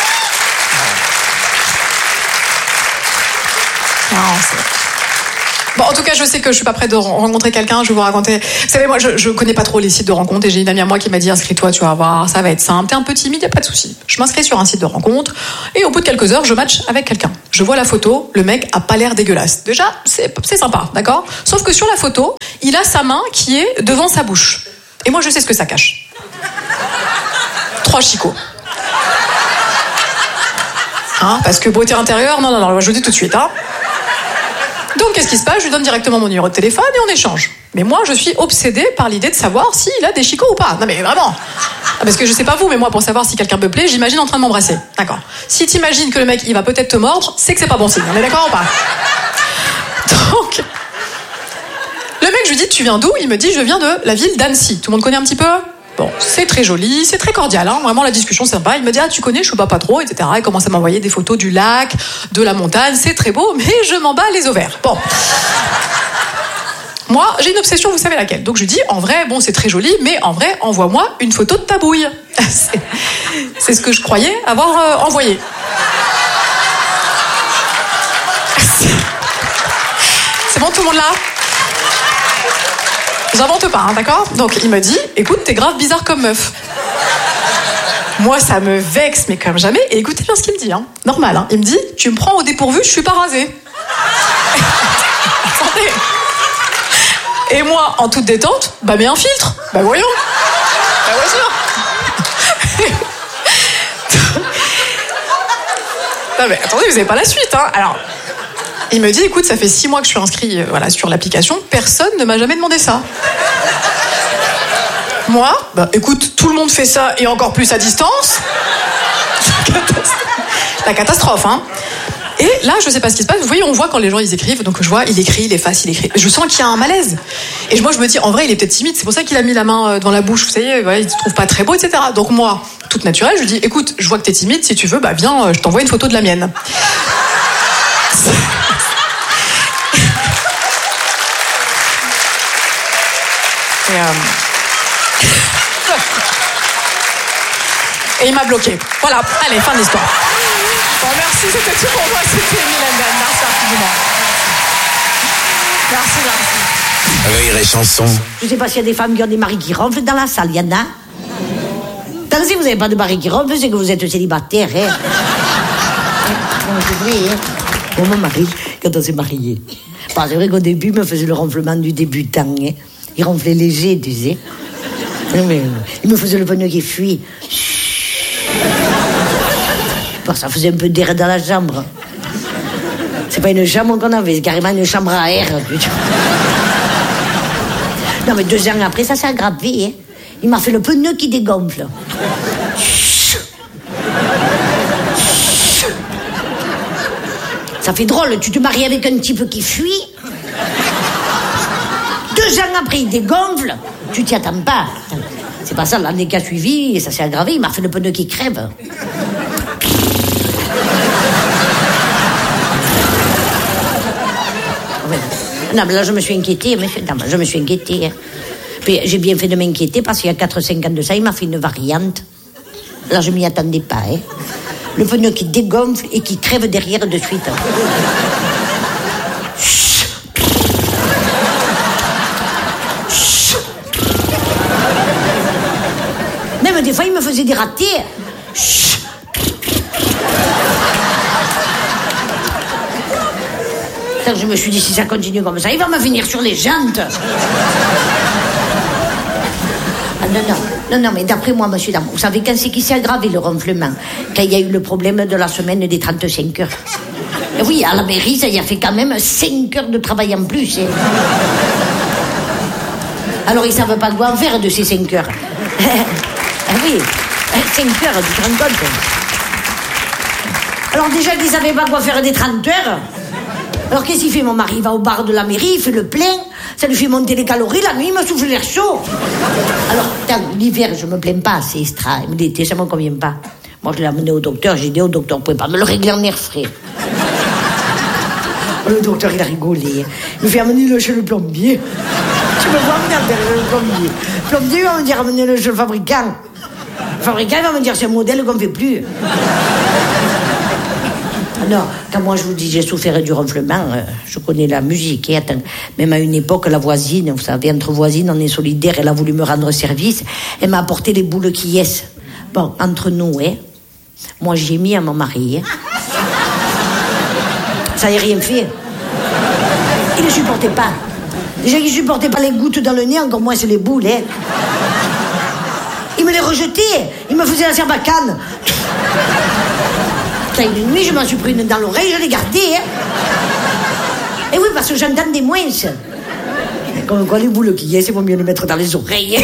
Non, c'est... Bon, en tout cas, je sais que je suis pas prête de rencontrer quelqu'un. Je vais vous raconter. Vous savez, moi, je, je connais pas trop les sites de rencontres et j'ai une amie à moi qui m'a dit inscris-toi, tu vas voir, ça va être simple. T'es un peu timide, y a pas de souci. Je m'inscris sur un site de rencontre et au bout de quelques heures, je match avec quelqu'un. Je vois la photo, le mec a pas l'air dégueulasse. Déjà, c'est, c'est sympa, d'accord? Sauf que sur la photo, il a sa main qui est devant sa bouche. Et moi, je sais ce que ça cache. Trois chicots. Hein, parce que beauté intérieure, non, non, non, je vous dis tout de suite, hein. Donc, qu'est-ce qui se passe? Je lui donne directement mon numéro de téléphone et on échange. Mais moi, je suis obsédée par l'idée de savoir s'il a des chicots ou pas. Non, mais vraiment. Parce que je sais pas vous, mais moi, pour savoir si quelqu'un me plaît, j'imagine en train de m'embrasser. D'accord. Si t'imagines que le mec, il va peut-être te mordre, c'est que c'est pas bon signe. On est d'accord ou pas? Donc, le mec, je lui dis, tu viens d'où? Il me dit, je viens de la ville d'Annecy. Tout le monde connaît un petit peu? Bon, c'est très joli, c'est très cordial, hein. Vraiment la discussion c'est sympa. Il me dit ah tu connais, je sais pas pas trop, et cetera. Il commence à m'envoyer des photos du lac, de la montagne, c'est très beau, mais je m'en bats les ovaires. Bon, moi j'ai une obsession, vous savez laquelle. Donc je lui dis en vrai bon c'est très joli, mais en vrai envoie-moi une photo de ta bouille. c'est, c'est ce que je croyais avoir euh, envoyé. C'est bon tout le monde là? J'invente pas, hein, d'accord? Donc il me dit, écoute, t'es grave bizarre comme meuf. Moi, ça me vexe, mais comme jamais. Et écoutez bien ce qu'il me dit, hein. Normal, hein. Il me dit, tu me prends au dépourvu, je suis pas rasée. Attendez. Et moi, en toute détente, bah mets un filtre. Bah voyons. Bah voyons. Non mais attendez, vous avez pas la suite, hein. Alors. Il me dit, écoute, ça fait six mois que je suis inscrit euh, voilà, sur l'application, personne ne m'a jamais demandé ça. Moi, bah écoute, tout le monde fait ça et encore plus à distance. La catastrophe, hein. Et là, je sais pas ce qui se passe. Vous voyez, on voit quand les gens ils écrivent, donc je vois, il écrit, il efface, il écrit. Je sens qu'il y a un malaise. Et moi, je me dis, en vrai, il est peut-être timide. C'est pour ça qu'il a mis la main devant la bouche. Vous savez, ouais, il se trouve pas très beau, et cetera. Donc moi, toute naturelle, je lui dis, écoute, je vois que t'es timide. Si tu veux, bah viens, je t'envoie une photo de la mienne. Et, euh... Et il m'a bloqué. Voilà, allez, fin de l'histoire. Bon, merci, c'était tout pour moi. C'était Mylène Ben. Merci infiniment. Merci, merci. Rire et chanson. Je sais pas s'il y a des femmes qui ont des maris qui ronflent dans la salle. Il y en a? Tant que si vous n'avez pas de mari qui ronfle, c'est que vous êtes célibataire. Hein. Non, c'est vrai, hein. Bon, mon mari, quand on s'est mariés, bon, c'est vrai qu'au début, il me faisait le ronflement du débutant. Hein. Il ronflait léger, tu sais. Mais, il me faisait le pneu qui fuit. Bon, ça faisait un peu d'air dans la chambre. C'est pas une chambre qu'on avait, c'est carrément une chambre à air. Non, mais deux ans après, ça s'est aggravé. Hein. Il m'a fait le pneu qui dégonfle. Ça fait drôle, tu te maries avec un type qui fuit. Deux ans après, il dégonfle. Tu t'y attends pas. C'est pas ça, l'année qui a suivi, et ça s'est aggravé, il m'a fait le pneu qui crève. Non, mais là, je me suis inquiétée, monsieur. Non, je me suis inquiétée. Puis, j'ai bien fait de m'inquiéter parce qu'il y a quatre cinq ans de ça, il m'a fait une variante. Là, je m'y attendais pas, hein. Le pneu qui dégonfle et qui crève derrière de suite. Même des fois, il me faisait des ratés. Je me suis dit, si ça continue comme ça, il va me venir sur les jantes. Ah, non, non, non, non, mais d'après moi, monsieur Dame, vous savez quand c'est qui s'est aggravé le ronflement? Quand il y a eu le problème de la semaine des trente-cinq heures. Et oui, à la mairie, ça y a fait quand même cinq heures de travail en plus. Hein. Alors, ils ne savent pas quoi en faire de ces cinq heures. Ah oui, cinq heures, tu te rends compte? Alors déjà qu'ils ne savaient pas quoi faire des trente heures. Alors qu'est-ce qu'il fait, mon mari? Il va au bar de la mairie, il fait le plein, ça lui fait monter les calories, la nuit il me souffle l'air chaud. Alors, l'hiver, je me plains pas, c'est extra, mais l'été, ça me convient pas. Moi, je l'ai amené au docteur, j'ai dit au docteur, vous pouvez pas me le régler en air frais. Le docteur, il a rigolé. Il me fait amener-le chez le plombier. Tu me vois amener chez le plombier. Le plombier, il va me dire amenez-le chez le fabricant. Le fabricant, il va me dire c'est un modèle qu'on ne fait plus. Non, quand moi je vous dis j'ai souffert du ronflement, euh, je connais la musique. Et attends, même à une époque, la voisine, vous savez, entre voisines, on est solidaires, elle a voulu me rendre service. Elle m'a apporté les boules qui yes. Bon, entre nous, hein, moi j'ai mis à mon mari. Hein. Ça y est rien fait. Il ne supportait pas. Déjà qu'il ne supportait pas les gouttes dans le nez, encore moins sur les boules. Hein. Il me les rejetait. Il me faisait la serbacane. Une nuit, je m'en suis pris une dans l'oreille, je l'ai gardée. Hein. Et oui, parce que j'entends des moins. Comme quoi, les boules qui y est, c'est mieux les mettre dans les oreilles.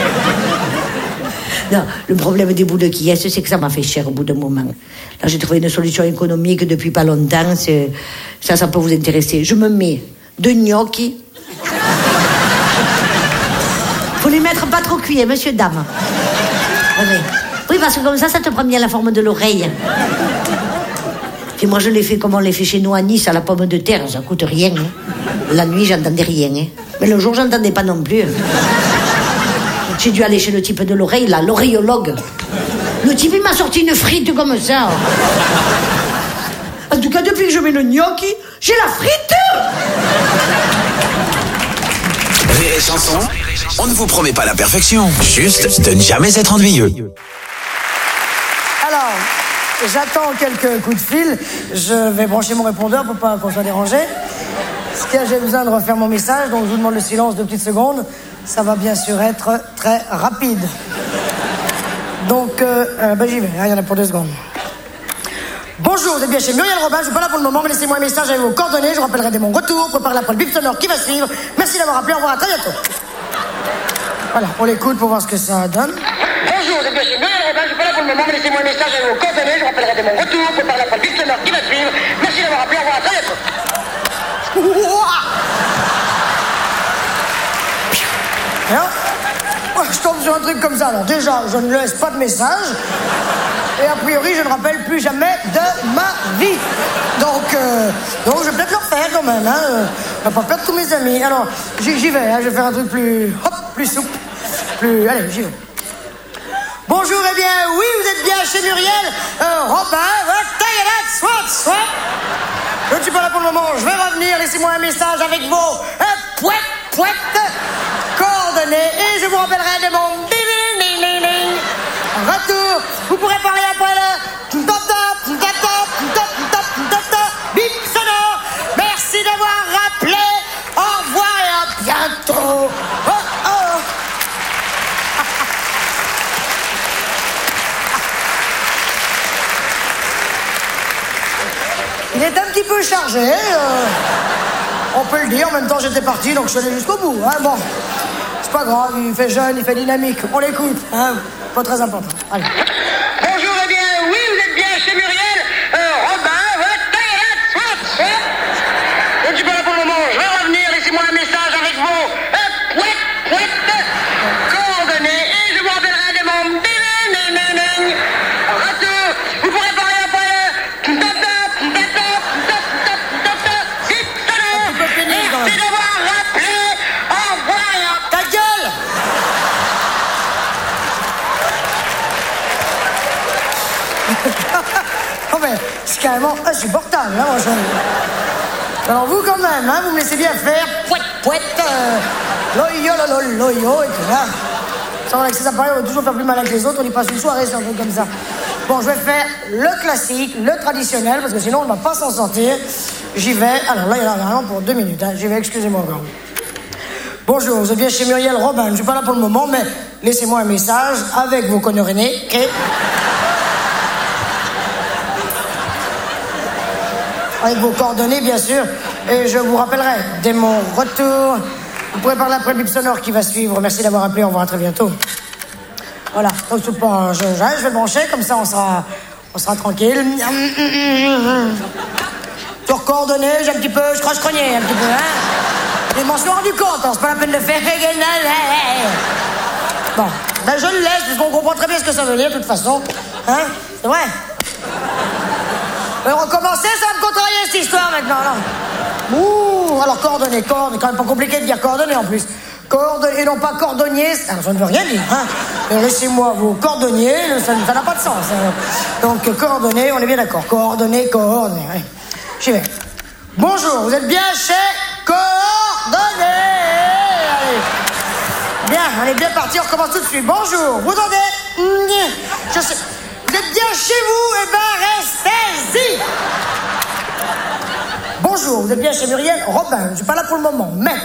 Non, le problème des boules qui y est, c'est que ça m'a fait cher au bout d'un moment. Là, j'ai trouvé une solution économique depuis pas longtemps. C'est... Ça, ça peut vous intéresser. Je me mets deux gnocchis. Faut les mettre pas trop cuits, monsieur, dame. Oui, parce que comme ça, ça te prend bien la forme de l'oreille. Puis moi, je l'ai fait comme on les fait chez nous à Nice, à la pomme de terre. Ça coûte rien. Hein. La nuit, j'entendais rien. Hein. Mais le jour, j'entendais pas non plus. J'ai dû aller chez le type de l'oreille, là, l'oreillologue. Le type, il m'a sorti une frite comme ça. En tout cas, depuis que je mets le gnocchi, j'ai la frite. Rire et chanson, on ne vous promet pas la perfection, juste de ne jamais être ennuyeux. Alors, j'attends quelques coups de fil. Je vais brancher mon répondeur pour pas qu'on soit dérangé. Parce que j'ai besoin de refaire mon message, donc je vous demande le silence deux petites secondes. Ça va bien sûr être très rapide. Donc, euh, euh, ben j'y vais, hein, il y en a pour deux secondes. Bonjour, vous êtes bien chez Muriel Robin, je suis pas là pour le moment, mais laissez-moi un message avec vos coordonnées, je vous rappellerai dès mon retour, préparez après le bip sonore qui va suivre. Merci d'avoir appelé, au revoir, à très bientôt. Voilà, on l'écoute pour voir ce que ça donne. Bonjour, vous êtes bien chez Muriel Robin, je suis pas là pour le moment, mais laissez-moi un message avec vos coordonnées, je vous rappellerai dès mon retour, préparez après le bip sonore qui va suivre. Merci d'avoir appelé, au revoir, à très bientôt. Hein? Je tombe sur un truc comme ça, alors déjà, je ne laisse pas de message. Et a priori, je ne rappelle plus jamais de ma vie. Donc, euh, donc je vais peut-être le refaire quand même. Hein. Je ne vais pas perdre tous mes amis. Alors, j'y, j'y vais. Hein. Je vais faire un truc plus, hop, plus souple. Plus, allez, j'y vais. Bonjour, eh bien, oui, vous êtes bien chez Muriel. Euh, Robin, soit, soit. Je ne suis pas là pour le moment. Je vais revenir. Laissez-moi un message avec vos euh, pouet, pouet, coordonnées. Et je vous rappellerai de mon ding-ding-ding-ding. En retour, vous pourrez parler après le bip sonore. Merci d'avoir rappelé. Au revoir et à bientôt. Oh, oh. Il est un petit peu chargé. Euh, on peut le dire. En même temps, j'étais parti, donc je suis allé jusqu'au bout. Hein, bon, c'est pas grave. Il fait jeune, il fait dynamique. On l'écoute. Hein. Pas très important. Allez. Bonjour, eh bien, oui, vous êtes bien chez Muriel. Euh, Robin, soit. Je ne suis pas là pour le moment. Je vais revenir. Laissez-moi un message avec vos euh, pouet, pouet, coordonnées. Et je vous rappellerai des membres. En retour, vous pourrez parler après le bip sonore. Merci d'avoir rappelé. Au revoir. Ta gueule. Oh ben, c'est carrément insupportable, hein, moi, je... Alors vous, quand même, hein, vous me laissez bien faire pouet, pouet, euh, loyo, lolo, loyo, et tout, hein. Ça, avec ces appareils, on va toujours faire plus malin que les autres, on y passe une soirée sur un truc comme ça. Bon, je vais faire le classique, le traditionnel, parce que sinon, on ne va pas s'en sortir. J'y vais, alors là, il y en a vraiment pour deux minutes, hein. J'y vais, excusez-moi encore. Bonjour, vous êtes bien chez Muriel Robin, je ne suis pas là pour le moment, mais laissez-moi un message avec vos coordonnées, ok? Avec vos coordonnées, bien sûr. Et je vous rappellerai, dès mon retour, vous pourrez parler après le bip sonore qui va suivre. Merci d'avoir appelé, au revoir, à très bientôt. Voilà, donc je, je, je vais le brancher, comme ça on sera, on sera tranquille. Sur coordonnées, j'ai un petit peu, je croche-crogné un petit peu, hein. Et je m'en suis rendu compte, hein, c'est pas la peine de faire... Bon, ben je le laisse, parce qu'on comprend très bien ce que ça veut dire, de toute façon. Hein, c'est vrai. Alors, recommencer, ça va me contrarier cette histoire maintenant, là. Ouh, alors coordonnées, coordonnées, quand même pas compliqué de dire coordonnées en plus. Coordonnées, et non pas cordonnier, alors je ne veux rien dire, hein. et laissez-moi vos coordonnées, ça ça n'a pas de sens. Hein. Donc, coordonnées, on est bien d'accord. Coordonnées, coordonnées. Allez, j'y vais. Bonjour, vous êtes bien chez Coordonnées. Allez. Bien, on est bien parti, on recommence tout de suite. Bonjour, vous entendez? Je sais. Vous êtes bien chez vous? Eh ben, restez-y. Bonjour, vous êtes bien chez Muriel Robin. Je ne suis pas là pour le moment, mais...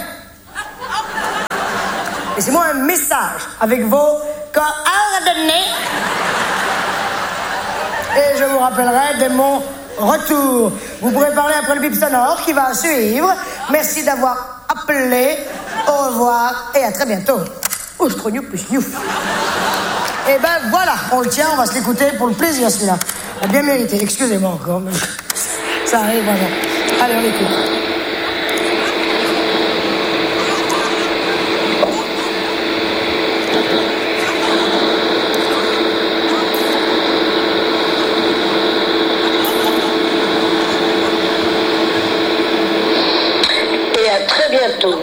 laissez-moi un message avec vos coordonnées. Et je vous rappellerai dès mon retour. Vous pourrez parler après le bip sonore qui va suivre. Merci d'avoir appelé. Au revoir et à très bientôt. Ouh, trop new plus new. Et ben voilà, on le tient, on va se l'écouter pour le plaisir celui-là. Il a bien mérité, excusez-moi encore. Mais... ça arrive, voilà. Allez, on l'écoute. Et à très bientôt.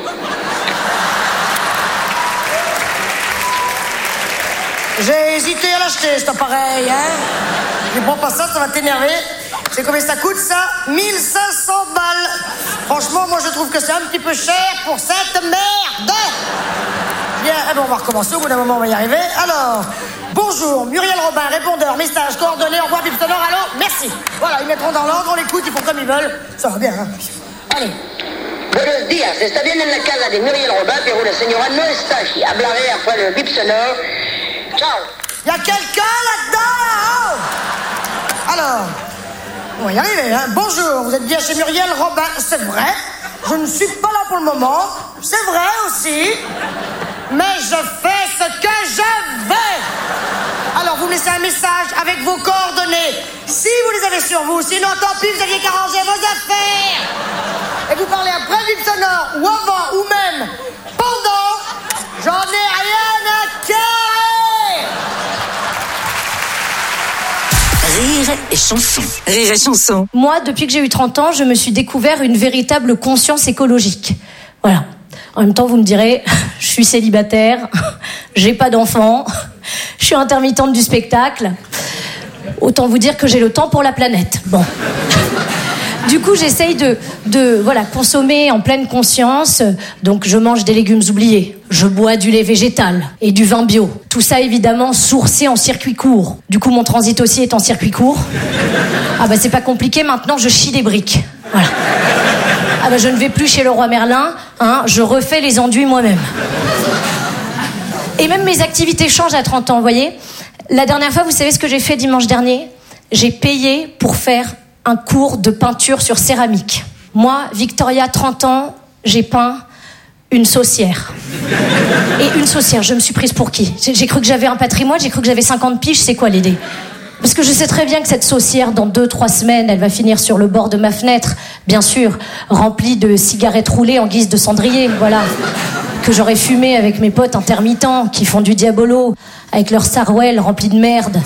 J'ai hésité à l'acheter, cet appareil, hein. Ne prends pas ça, ça va t'énerver. C'est combien ça coûte, ça? mille cinq cents balles. Franchement, moi, je trouve que c'est un petit peu cher pour cette merde. Bien, eh ben, on va recommencer. Au bout d'un moment, on va y arriver. Alors, bonjour, Muriel Robin, répondeur, message, coordonnées, envoi, bip sonore, allô, merci. Voilà, ils mettront dans l'ordre, on l'écoute, ils font comme ils veulent. Ça va bien, hein. Allez. Buenos días, está bien en la casa de Muriel Robin, pero la señora no está aquí. Hablaré après le bip sonore. Ciao. Il y a quelqu'un là-dedans, là-haut? Alors, on va y arriver, hein. Bonjour, vous êtes bien chez Muriel Robin, c'est vrai. Je ne suis pas là pour le moment, c'est vrai aussi. Mais je fais ce que je veux. Alors, vous me laissez un message avec vos coordonnées. Si vous les avez sur vous, sinon tant pis, vous aviez qu'à ranger vos affaires. Et vous parlez après le bip sonore, ou avant, ou même pendant. J'en ai rien à carrer. Rire et chanson. Rire et chanson. Moi, depuis que j'ai eu trente ans, je me suis découvert une véritable conscience écologique. Voilà. En même temps, vous me direz, je suis célibataire, j'ai pas d'enfant, je suis intermittente du spectacle. Autant vous dire que j'ai le temps pour la planète. Bon. Du coup, j'essaye de, de voilà, consommer en pleine conscience. Donc, je mange des légumes oubliés. Je bois du lait végétal et du vin bio. Tout ça, évidemment, sourcé en circuit court. Du coup, mon transit aussi est en circuit court. Ah bah, c'est pas compliqué. Maintenant, je chie des briques. Voilà. Ah bah, je ne vais plus chez le roi Merlin. Hein, je refais les enduits moi-même. Et même mes activités changent à trente ans, vous voyez. La dernière fois, vous savez ce que j'ai fait dimanche dernier? J'ai payé pour faire un cours de peinture sur céramique. Moi, Victoria, trente ans, j'ai peint une saucière. Et une saucière, je me suis prise pour qui? J'ai cru que j'avais un patrimoine, j'ai cru que j'avais cinquante piges, c'est quoi l'idée? Parce que je sais très bien que cette saucière, dans deux, trois semaines, elle va finir sur le bord de ma fenêtre, bien sûr, remplie de cigarettes roulées en guise de cendrier, voilà. Que j'aurais fumé avec mes potes intermittents qui font du diabolo, avec leur sarouel rempli de merde.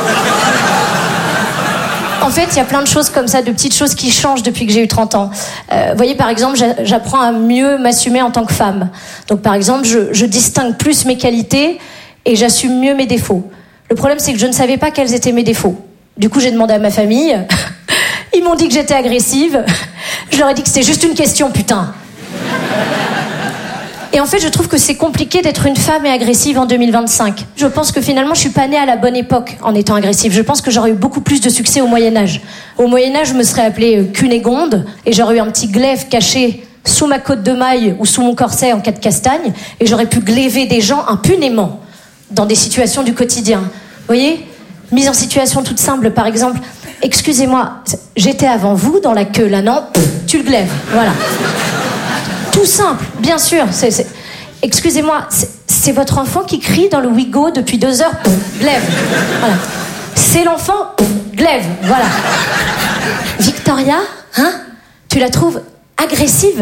En fait, il y a plein de choses comme ça, de petites choses qui changent depuis que j'ai eu trente ans. Euh, vous voyez, par exemple, j'apprends à mieux m'assumer en tant que femme. Donc, par exemple, je, je distingue plus mes qualités et j'assume mieux mes défauts. Le problème, c'est que je ne savais pas quels étaient mes défauts. Du coup, j'ai demandé à ma famille. Ils m'ont dit que j'étais agressive. Je leur ai dit que c'était juste une question, putain. Et en fait, je trouve que c'est compliqué d'être une femme et agressive en deux mille vingt-cinq. Je pense que finalement, je suis pas née à la bonne époque en étant agressive. Je pense que j'aurais eu beaucoup plus de succès au Moyen-Âge. Au Moyen-Âge, je me serais appelée Cunégonde et j'aurais eu un petit glaive caché sous ma côte de maille ou sous mon corset en cas de castagne et j'aurais pu glaiver des gens impunément dans des situations du quotidien. Vous voyez ? Mise en situation toute simple, par exemple. Excusez-moi, j'étais avant vous dans la queue, là, non ? Tu le glaives, voilà. Tout simple, bien sûr. C'est, c'est... Excusez-moi, c'est, c'est votre enfant qui crie dans le Wigo depuis deux heures. Glaive. Voilà. C'est l'enfant. Glaive. Voilà. Victoria, hein ? Tu la trouves agressive ?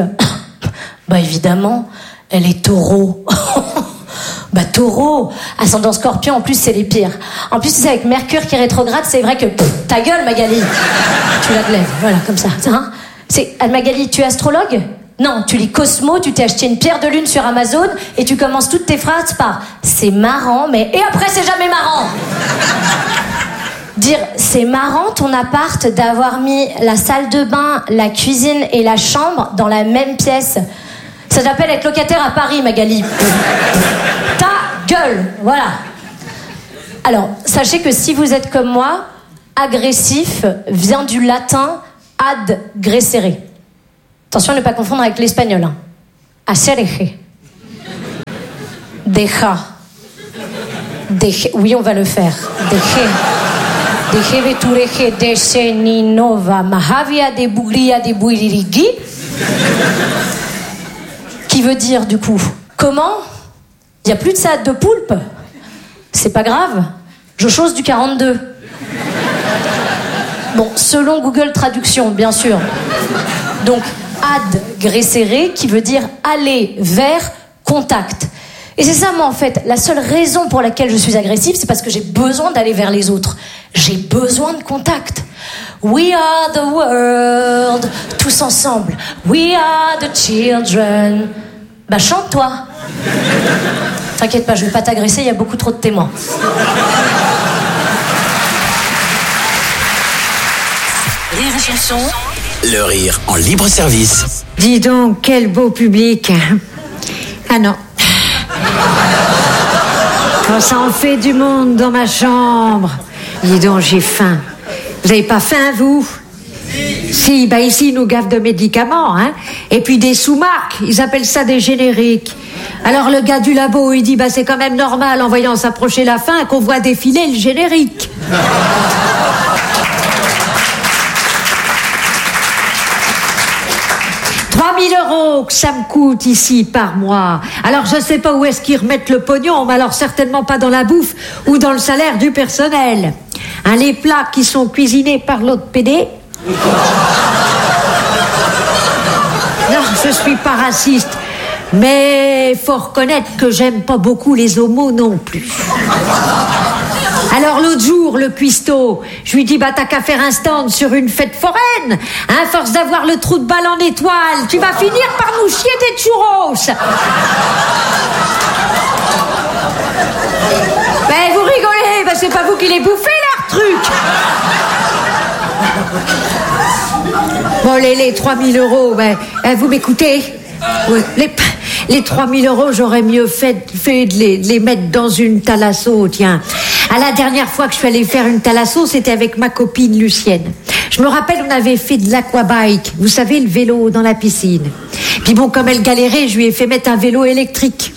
Bah évidemment, elle est taureau. Bah taureau, ascendant scorpion, en plus c'est les pires. En plus, tu sais, avec Mercure qui rétrograde, c'est vrai que pff, ta gueule, Magali. Tu la glaives, voilà, comme ça. Hein ? C'est Anne Magali, tu es astrologue ? Non, tu lis Cosmo, tu t'es acheté une pierre de lune sur Amazon et tu commences toutes tes phrases par « c'est marrant, mais... » Et après, c'est jamais marrant. Dire « c'est marrant ton appart d'avoir mis la salle de bain, la cuisine et la chambre dans la même pièce. » Ça s'appelle être locataire à Paris, Magali. Ta gueule, voilà. Alors, sachez que si vous êtes comme moi, agressif vient du latin ad grecere. Attention à ne pas confondre avec l'espagnol. Hein. Acereje. Deja. Deje. Oui, on va le faire. Deje. Deje vetureje deje ninova mahavia de bugria de buiririgi. Qui veut dire, du coup, comment? Il n'y a plus de salade de poulpe. C'est pas grave. Je chose du quarante-deux. Bon, selon Google Traduction, bien sûr. Donc, ad grecere, qui veut dire aller vers contact. Et c'est ça, moi, en fait, la seule raison pour laquelle je suis agressive, c'est parce que j'ai besoin d'aller vers les autres. J'ai besoin de contact. We are the world, tous ensemble. We are the children. Bah, chante, toi. T'inquiète pas, je vais pas t'agresser, il y a beaucoup trop de témoins. Rire et chanson. Le rire en libre service. Dis donc, quel beau public. Ah non. Oh, ça en fait du monde dans ma chambre. Dis donc, j'ai faim. Vous avez pas faim, vous? Si, bah ici, ils nous gavent de médicaments, hein. Et puis des sous-marques, ils appellent ça des génériques. Alors le gars du labo, il dit, bah c'est quand même normal, en voyant s'approcher la fin, qu'on voit défiler le générique. trois mille euros que ça me coûte ici par mois. Alors je sais pas où est-ce qu'ils remettent le pognon, mais alors certainement pas dans la bouffe ou dans le salaire du personnel. Hein, les plats qui sont cuisinés par l'autre P D. Non, je suis pas raciste, mais faut reconnaître que j'aime pas beaucoup les homos non plus. Alors l'autre jour, le cuistot, je lui dis, bah t'as qu'à faire un stand sur une fête foraine. Hein, force d'avoir le trou de balle en étoile, tu vas finir par nous chier des churros. Ben vous rigolez, ben c'est pas vous qui les bouffez leur truc. Bon, les, les trois mille euros, ben, vous m'écoutez? Oui, les, les trois mille euros, j'aurais mieux fait, fait de, les, de les mettre dans une thalasso, tiens. À la dernière fois que je suis allée faire une thalasso, c'était avec ma copine Lucienne. Je me rappelle, on avait fait de l'aquabike, vous savez, le vélo dans la piscine. Puis bon, comme elle galérait, je lui ai fait mettre un vélo électrique.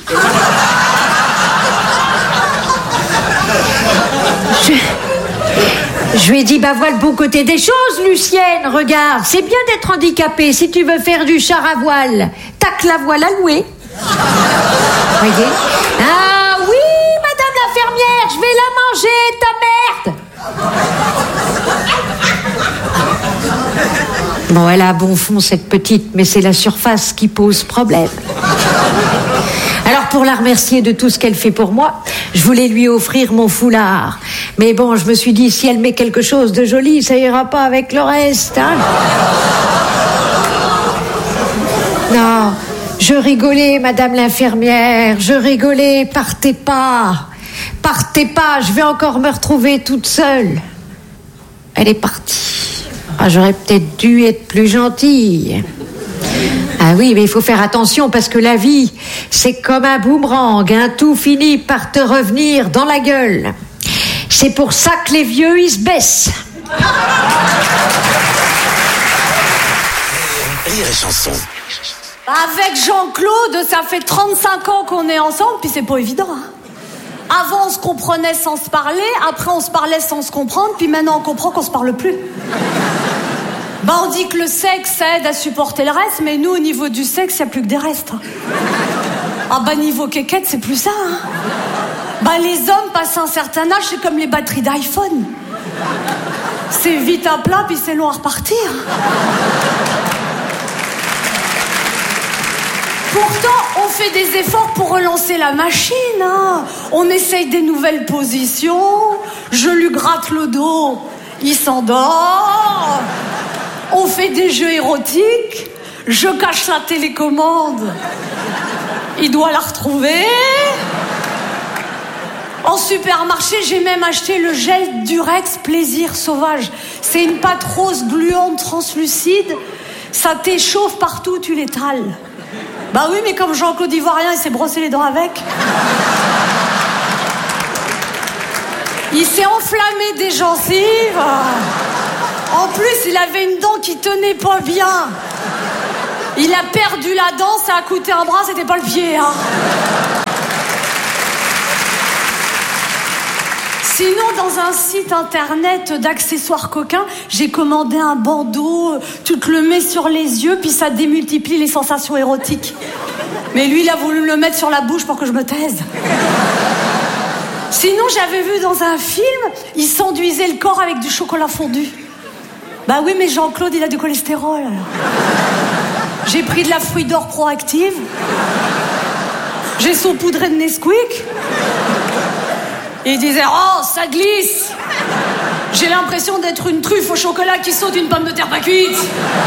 Je... Je lui ai dit, bah voilà le bon côté des choses, Lucienne, regarde, c'est bien d'être handicapé. Si tu veux faire du char à voile, t'as que la voile à louer. Voyez? Ah oui, madame l'infirmière, je vais la manger, ta merde. Bon, elle a bon fond, cette petite, mais c'est la surface qui pose problème. Alors, pour la remercier de tout ce qu'elle fait pour moi, je voulais lui offrir mon foulard. Mais bon, je me suis dit, si elle met quelque chose de joli, ça ira pas avec le reste, hein. Non, je rigolais, madame l'infirmière, je rigolais, partez pas. Partez pas, je vais encore me retrouver toute seule. Elle est partie. Ah, j'aurais peut-être dû être plus gentille. Ah oui, mais il faut faire attention parce que la vie, c'est comme un boomerang, hein, tout finit par te revenir dans la gueule. C'est pour ça que les vieux, ils se baissent. Rire et chanson. Avec Jean-Claude, ça fait trente-cinq ans qu'on est ensemble, puis c'est pas évident, hein. Avant, on se comprenait sans se parler, après, on se parlait sans se comprendre, puis maintenant, on comprend qu'on se parle plus. Bah, on dit que le sexe aide à supporter le reste, mais nous, au niveau du sexe, il n'y a plus que des restes. Ah bah, niveau quéquette, c'est plus ça, hein. Bah, les hommes, passent un certain âge, c'est comme les batteries d'iPhone. C'est vite à plat, puis c'est long à repartir. Pourtant, on fait des efforts pour relancer la machine, hein. On essaye des nouvelles positions, je lui gratte le dos, il s'endort. On fait des jeux érotiques, Je cache la télécommande. Il doit la retrouver. En supermarché, j'ai même acheté le gel Durex Plaisir Sauvage. C'est une pâte rose gluante translucide. Ça t'échauffe partout, tu l'étales. Bah oui, mais comme Jean-Claude Ivoirien, il s'est brossé les dents avec. Il s'est enflammé des gencives. En plus, il avait une dent qui tenait pas bien. Il a perdu la dent, ça a coûté un bras, c'était pas le pied, hein. Sinon, dans un site internet d'accessoires coquins, j'ai commandé un bandeau, tu te le mets sur les yeux, puis ça démultiplie les sensations érotiques. Mais lui, il a voulu me le mettre sur la bouche pour que je me taise. Sinon, j'avais vu dans un film, il s'enduisait le corps avec du chocolat fondu. Bah oui, mais Jean-Claude, il a du cholestérol. J'ai pris de la fruit d'or proactive. J'ai saupoudré de Nesquik. Et il disait, oh, ça glisse. J'ai l'impression d'être une truffe au chocolat qui saute une pomme de terre pas cuite.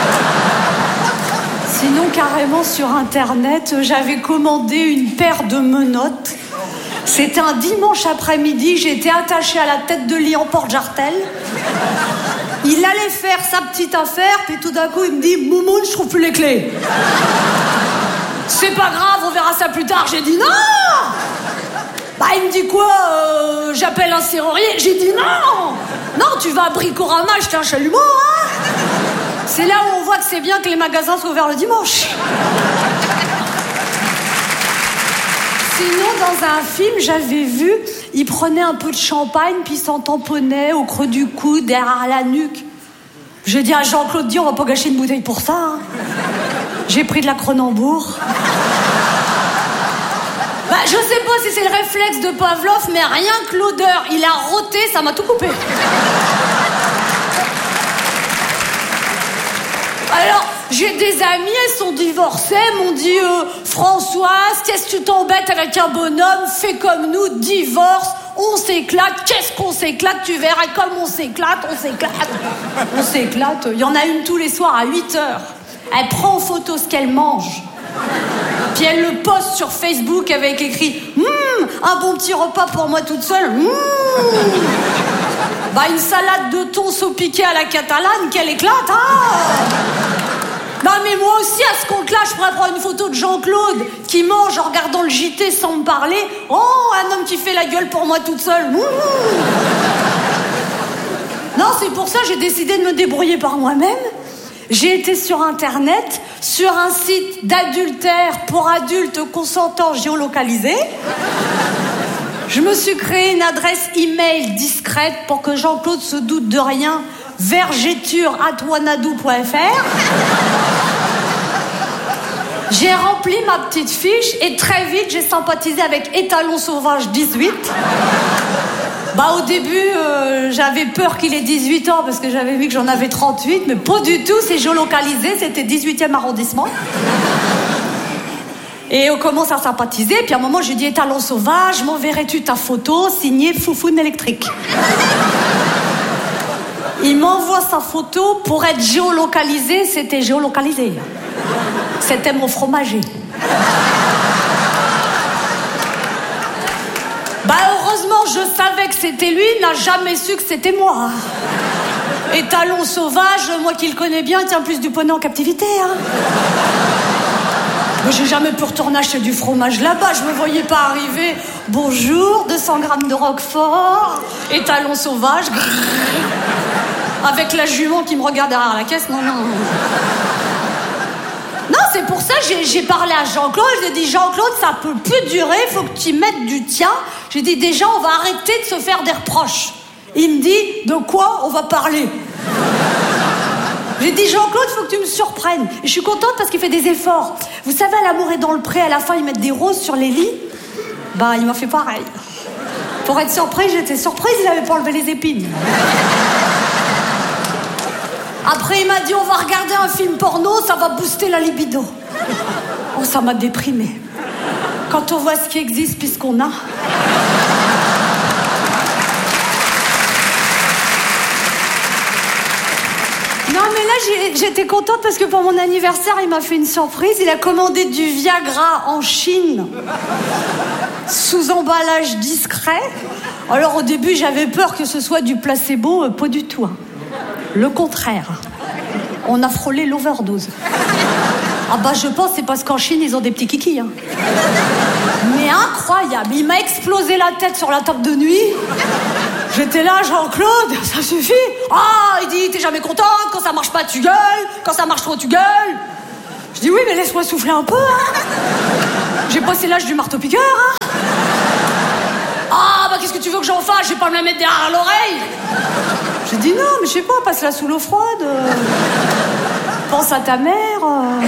Sinon, carrément, sur Internet, j'avais commandé une paire de menottes. C'était un dimanche après-midi, j'étais attachée à la tête de lit en porte-jartel. Il allait faire sa petite affaire, puis tout d'un coup, il me dit, Moumoune, je trouve plus les clés. C'est pas grave, on verra ça plus tard. J'ai dit, non! Bah, il me dit quoi euh, j'appelle un serrurier. J'ai dit non. Non, tu vas à Bricorama acheter un chalumeau, hein. C'est là où on voit que c'est bien que les magasins soient ouverts le dimanche. Sinon, dans un film, j'avais vu, il prenait un peu de champagne, puis il s'en tamponnait au creux du coude, derrière la nuque. J'ai dit à Jean-Claude, dis, on va pas gâcher une bouteille pour ça, hein. J'ai pris de la Cronenbourg. Bah, je sais pas si c'est le réflexe de Pavlov, mais rien que l'odeur, il a roté, ça m'a tout coupé. Alors, j'ai des amies, elles sont divorcées, elles m'ont dit euh, Françoise, qu'est-ce que tu t'embêtes avec un bonhomme, fais comme nous, divorce, on s'éclate, qu'est-ce qu'on s'éclate, tu verras comme on s'éclate, on s'éclate. On s'éclate, il y en a une tous les soirs à huit heures. Elle prend en photo ce qu'elle mange. Puis elle le poste sur Facebook avec écrit hum, un bon petit repas pour moi toute seule. Hum. Bah, une salade de thon saupiquée à la catalane, qu'elle éclate, hein. Non, mais moi aussi, à ce compte-là, je pourrais prendre une photo de Jean-Claude qui mange en regardant le J T sans me parler. Oh, un homme qui fait la gueule pour moi toute seule. Hum. Non, c'est pour ça que j'ai décidé de me débrouiller par moi-même. J'ai été sur Internet, sur un site d'adultère pour adultes consentants géolocalisés. Je me suis créé une adresse email discrète pour que Jean-Claude se doute de rien. vergéture arobase wanadoo point f r. J'ai rempli ma petite fiche et très vite j'ai sympathisé avec Étalon Sauvage dix-huit. Bah, au début, euh, j'avais peur qu'il ait dix-huit ans parce que j'avais vu que j'en avais trente-huit, mais pas du tout, c'est géolocalisé, c'était dix-huitième arrondissement. Et on commence à sympathiser, puis à un moment, je lui dis Étalon Sauvage, m'enverrais-tu ta photo signée Foufoune électrique? Il m'envoie sa photo, pour être géolocalisé, c'était géolocalisé. C'était mon fromager. Bah, heureusement, je savais que c'était lui, il n'a jamais su que c'était moi. Étalon Sauvage, moi qui le connais bien, il tient plus du poney en captivité, hein. Mais j'ai jamais pu retourner acheter du fromage là-bas, je me voyais pas arriver. Bonjour, deux cents grammes de Roquefort, Étalon Sauvage, avec la jument qui me regarde derrière la caisse, non, non. Non, c'est pour ça que j'ai, j'ai parlé à Jean-Claude, je lui ai dit Jean-Claude, ça peut plus durer, faut que tu mettes du tien. J'ai dit déjà, on va arrêter de se faire des reproches. Il me dit, de quoi on va parler? J'ai dit Jean-Claude, faut que tu me surprennes. Et je suis contente parce qu'il fait des efforts. Vous savez, à L'amour est dans le pré, à la fin, ils mettent des roses sur les lits. Bah, il m'a fait pareil. Pour être surprise, j'étais surprise, il avait pas enlevé les épines. Après, il m'a dit, on va regarder un film porno, ça va booster la libido. Oh, ça m'a déprimée. Quand on voit ce qui existe puis ce qu'on a. Non, mais mais là, j'ai- j'étais contente parce que pour mon anniversaire, il m'a fait une surprise. Il a commandé du Viagra en Chine, sous emballage discret. Alors, au début, j'avais peur que ce soit du placebo, euh, pas du tout. Hein. Le contraire. On a frôlé l'overdose. Ah bah, je pense c'est parce qu'en Chine, ils ont des petits kikis. Hein. Mais incroyable. Il m'a explosé la tête sur la table de nuit. J'étais là, Jean-Claude, ça suffit. Ah, il dit, t'es jamais contente, quand ça marche pas, tu gueules, quand ça marche trop, tu gueules. Je dis, oui, mais laisse-moi souffler un peu, hein. J'ai passé l'âge du marteau-piqueur, hein. Ah, bah qu'est-ce que tu veux que j'en fasse? Je vais pas me la mettre derrière l'oreille. J'ai dit, non, mais je sais pas, passe-la sous l'eau froide. euh. Pense à ta mère. euh.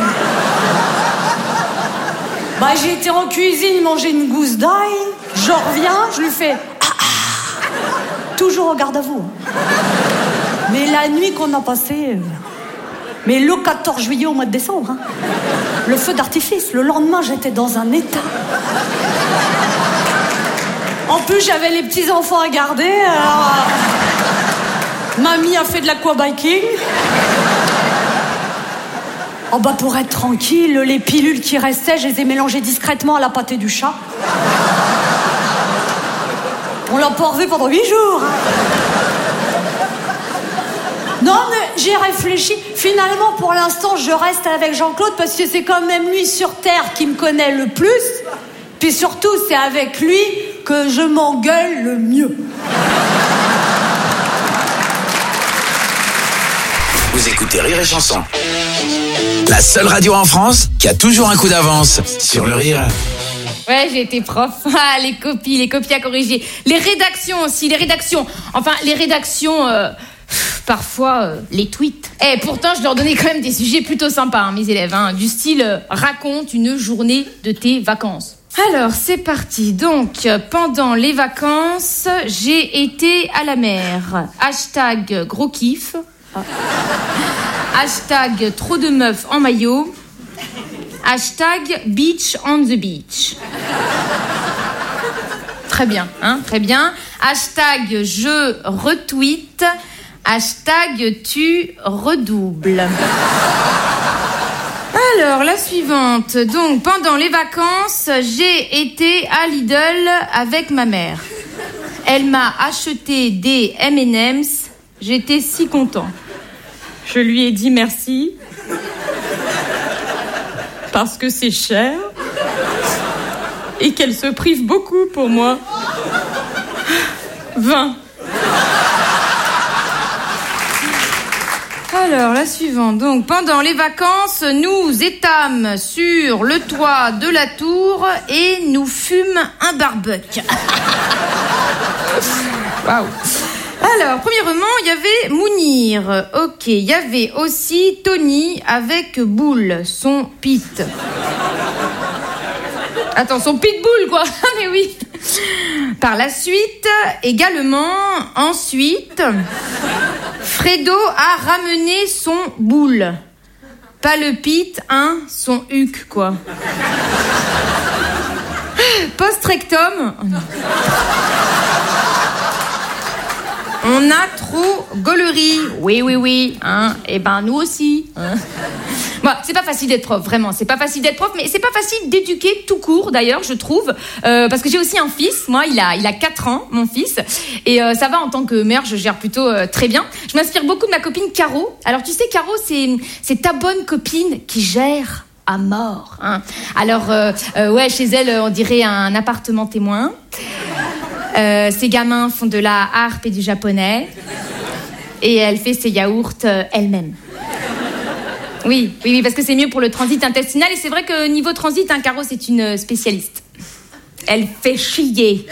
Bah, j'ai été en cuisine manger une gousse d'ail. Je reviens, je lui fais... Toujours au garde à vous. Mais la nuit qu'on a passée... euh, Mais le quatorze juillet au mois de décembre, hein, le feu d'artifice, le lendemain, j'étais dans un état. En plus, j'avais les petits-enfants à garder, alors... euh, Mamie a fait de l'aquabiking. Oh bah, pour être tranquille, les pilules qui restaient, je les ai mélangées discrètement à la pâtée du chat. On l'a pas revu pendant huit jours. Non, mais j'ai réfléchi. Finalement, pour l'instant, je reste avec Jean-Claude parce que c'est quand même lui sur Terre qui me connaît le plus. Puis surtout, c'est avec lui que je m'engueule le mieux. Vous écoutez Rire et Chanson. La seule radio en France qui a toujours un coup d'avance sur le rire. Ouais, j'ai été prof. Ah, les copies, les copies à corriger. Les rédactions aussi, les rédactions. Enfin, les rédactions, euh, parfois, euh, les tweets. Eh, pourtant, je leur donnais quand même des sujets plutôt sympas, hein, mes élèves. Hein, du style, euh, raconte une journée de tes vacances. Alors, c'est parti. Donc, pendant les vacances, j'ai été à la mer. Hashtag gros kiff. Ah. Hashtag trop de meufs en maillot. Hashtag beach on the beach. Très bien, hein, très bien. Hashtag je retweet. Hashtag tu redoubles. Alors, la suivante. Donc, pendant les vacances, j'ai été à Lidl avec ma mère. Elle m'a acheté des M and M's. J'étais si content. Je lui ai dit merci. Parce que c'est cher. Et qu'elle se prive beaucoup pour moi. vingt. Alors, la suivante. Donc, pendant les vacances, nous étâmes sur le toit de la tour et nous fûmes un barbecue. Waouh. Alors, premièrement, il y avait Mounir. Ok, il y avait aussi Tony avec Boule, son pit. Attends, son pitbull, quoi. Mais oui. Par la suite, également, ensuite, Fredo a ramené son boule. Pas le pit, hein, son huc, quoi. Post-rectum. Oh non. On a trop gaulerie. Oui, oui, oui. Hein. Eh ben, nous aussi. Hein. Bon, c'est pas facile d'être prof, vraiment. C'est pas facile d'être prof, mais c'est pas facile d'éduquer tout court, d'ailleurs, je trouve. Euh, parce que j'ai aussi un fils. Moi, il a, il a quatre ans, mon fils. Et euh, ça va, en tant que mère, je gère plutôt euh, très bien. Je m'inspire beaucoup de ma copine Caro. Alors, tu sais, Caro, c'est, c'est ta bonne copine qui gère à mort. Hein. Alors, euh, euh, ouais, chez elle, on dirait un appartement témoin. Euh, ses gamins font de la harpe et du japonais. Et elle fait ses yaourts euh, elle-même. Oui, oui, oui, parce que c'est mieux pour le transit intestinal. Et c'est vrai que niveau transit, hein, Caro, c'est une spécialiste. Elle fait chier.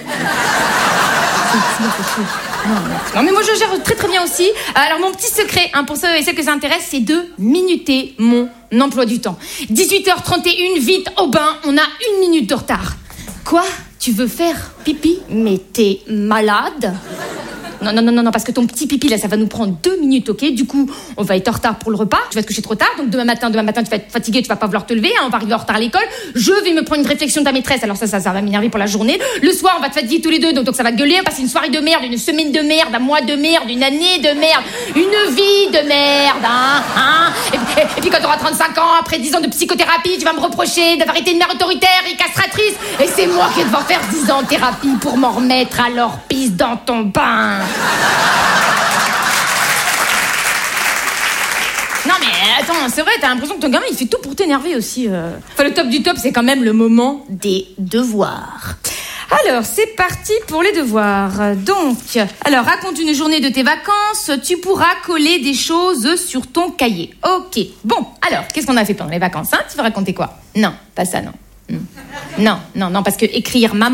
Non, mais moi, je gère très, très bien aussi. Alors, mon petit secret, hein, pour ceux et celles que ça intéresse, c'est de minuter mon emploi du temps. dix-huit heures trente et un, vite, au bain, on a une minute de retard. Quoi ? Tu veux faire pipi? Mais t'es malade? Non, non, non, non, non, parce que ton petit pipi, là, ça va nous prendre deux minutes, ok? Du coup, on va être en retard pour le repas. Tu vas te coucher trop tard, donc demain matin, demain matin, tu vas être fatigué, tu vas pas vouloir te lever, hein, on va arriver en retard à l'école. Je vais me prendre une réflexion de ta maîtresse, alors ça, ça, ça va m'énerver pour la journée. Le soir, on va te fatiguer tous les deux, donc, donc ça va gueuler, on va passer une soirée de merde, une semaine de merde, un mois de merde, une année de merde, une vie de merde, hein, hein. Et puis, et puis quand tu auras trente-cinq ans, après dix ans de psychothérapie, tu vas me reprocher d'avoir été une mère autoritaire et castratrice, et c'est moi qui vais devoir faire dix ans de thérapie pour m'en remettre, alors pisse dans ton bain. Non mais attends, c'est vrai, t'as l'impression que ton gamin il fait tout pour t'énerver aussi. euh. Enfin le top du top, c'est quand même le moment des devoirs. Alors c'est parti pour les devoirs. Donc, alors raconte une journée de tes vacances, tu pourras coller des choses sur ton cahier. Ok, bon, alors qu'est-ce qu'on a fait pendant les vacances, hein? Tu veux raconter quoi? Non, pas ça, non. Non, non, non, parce que écrire maman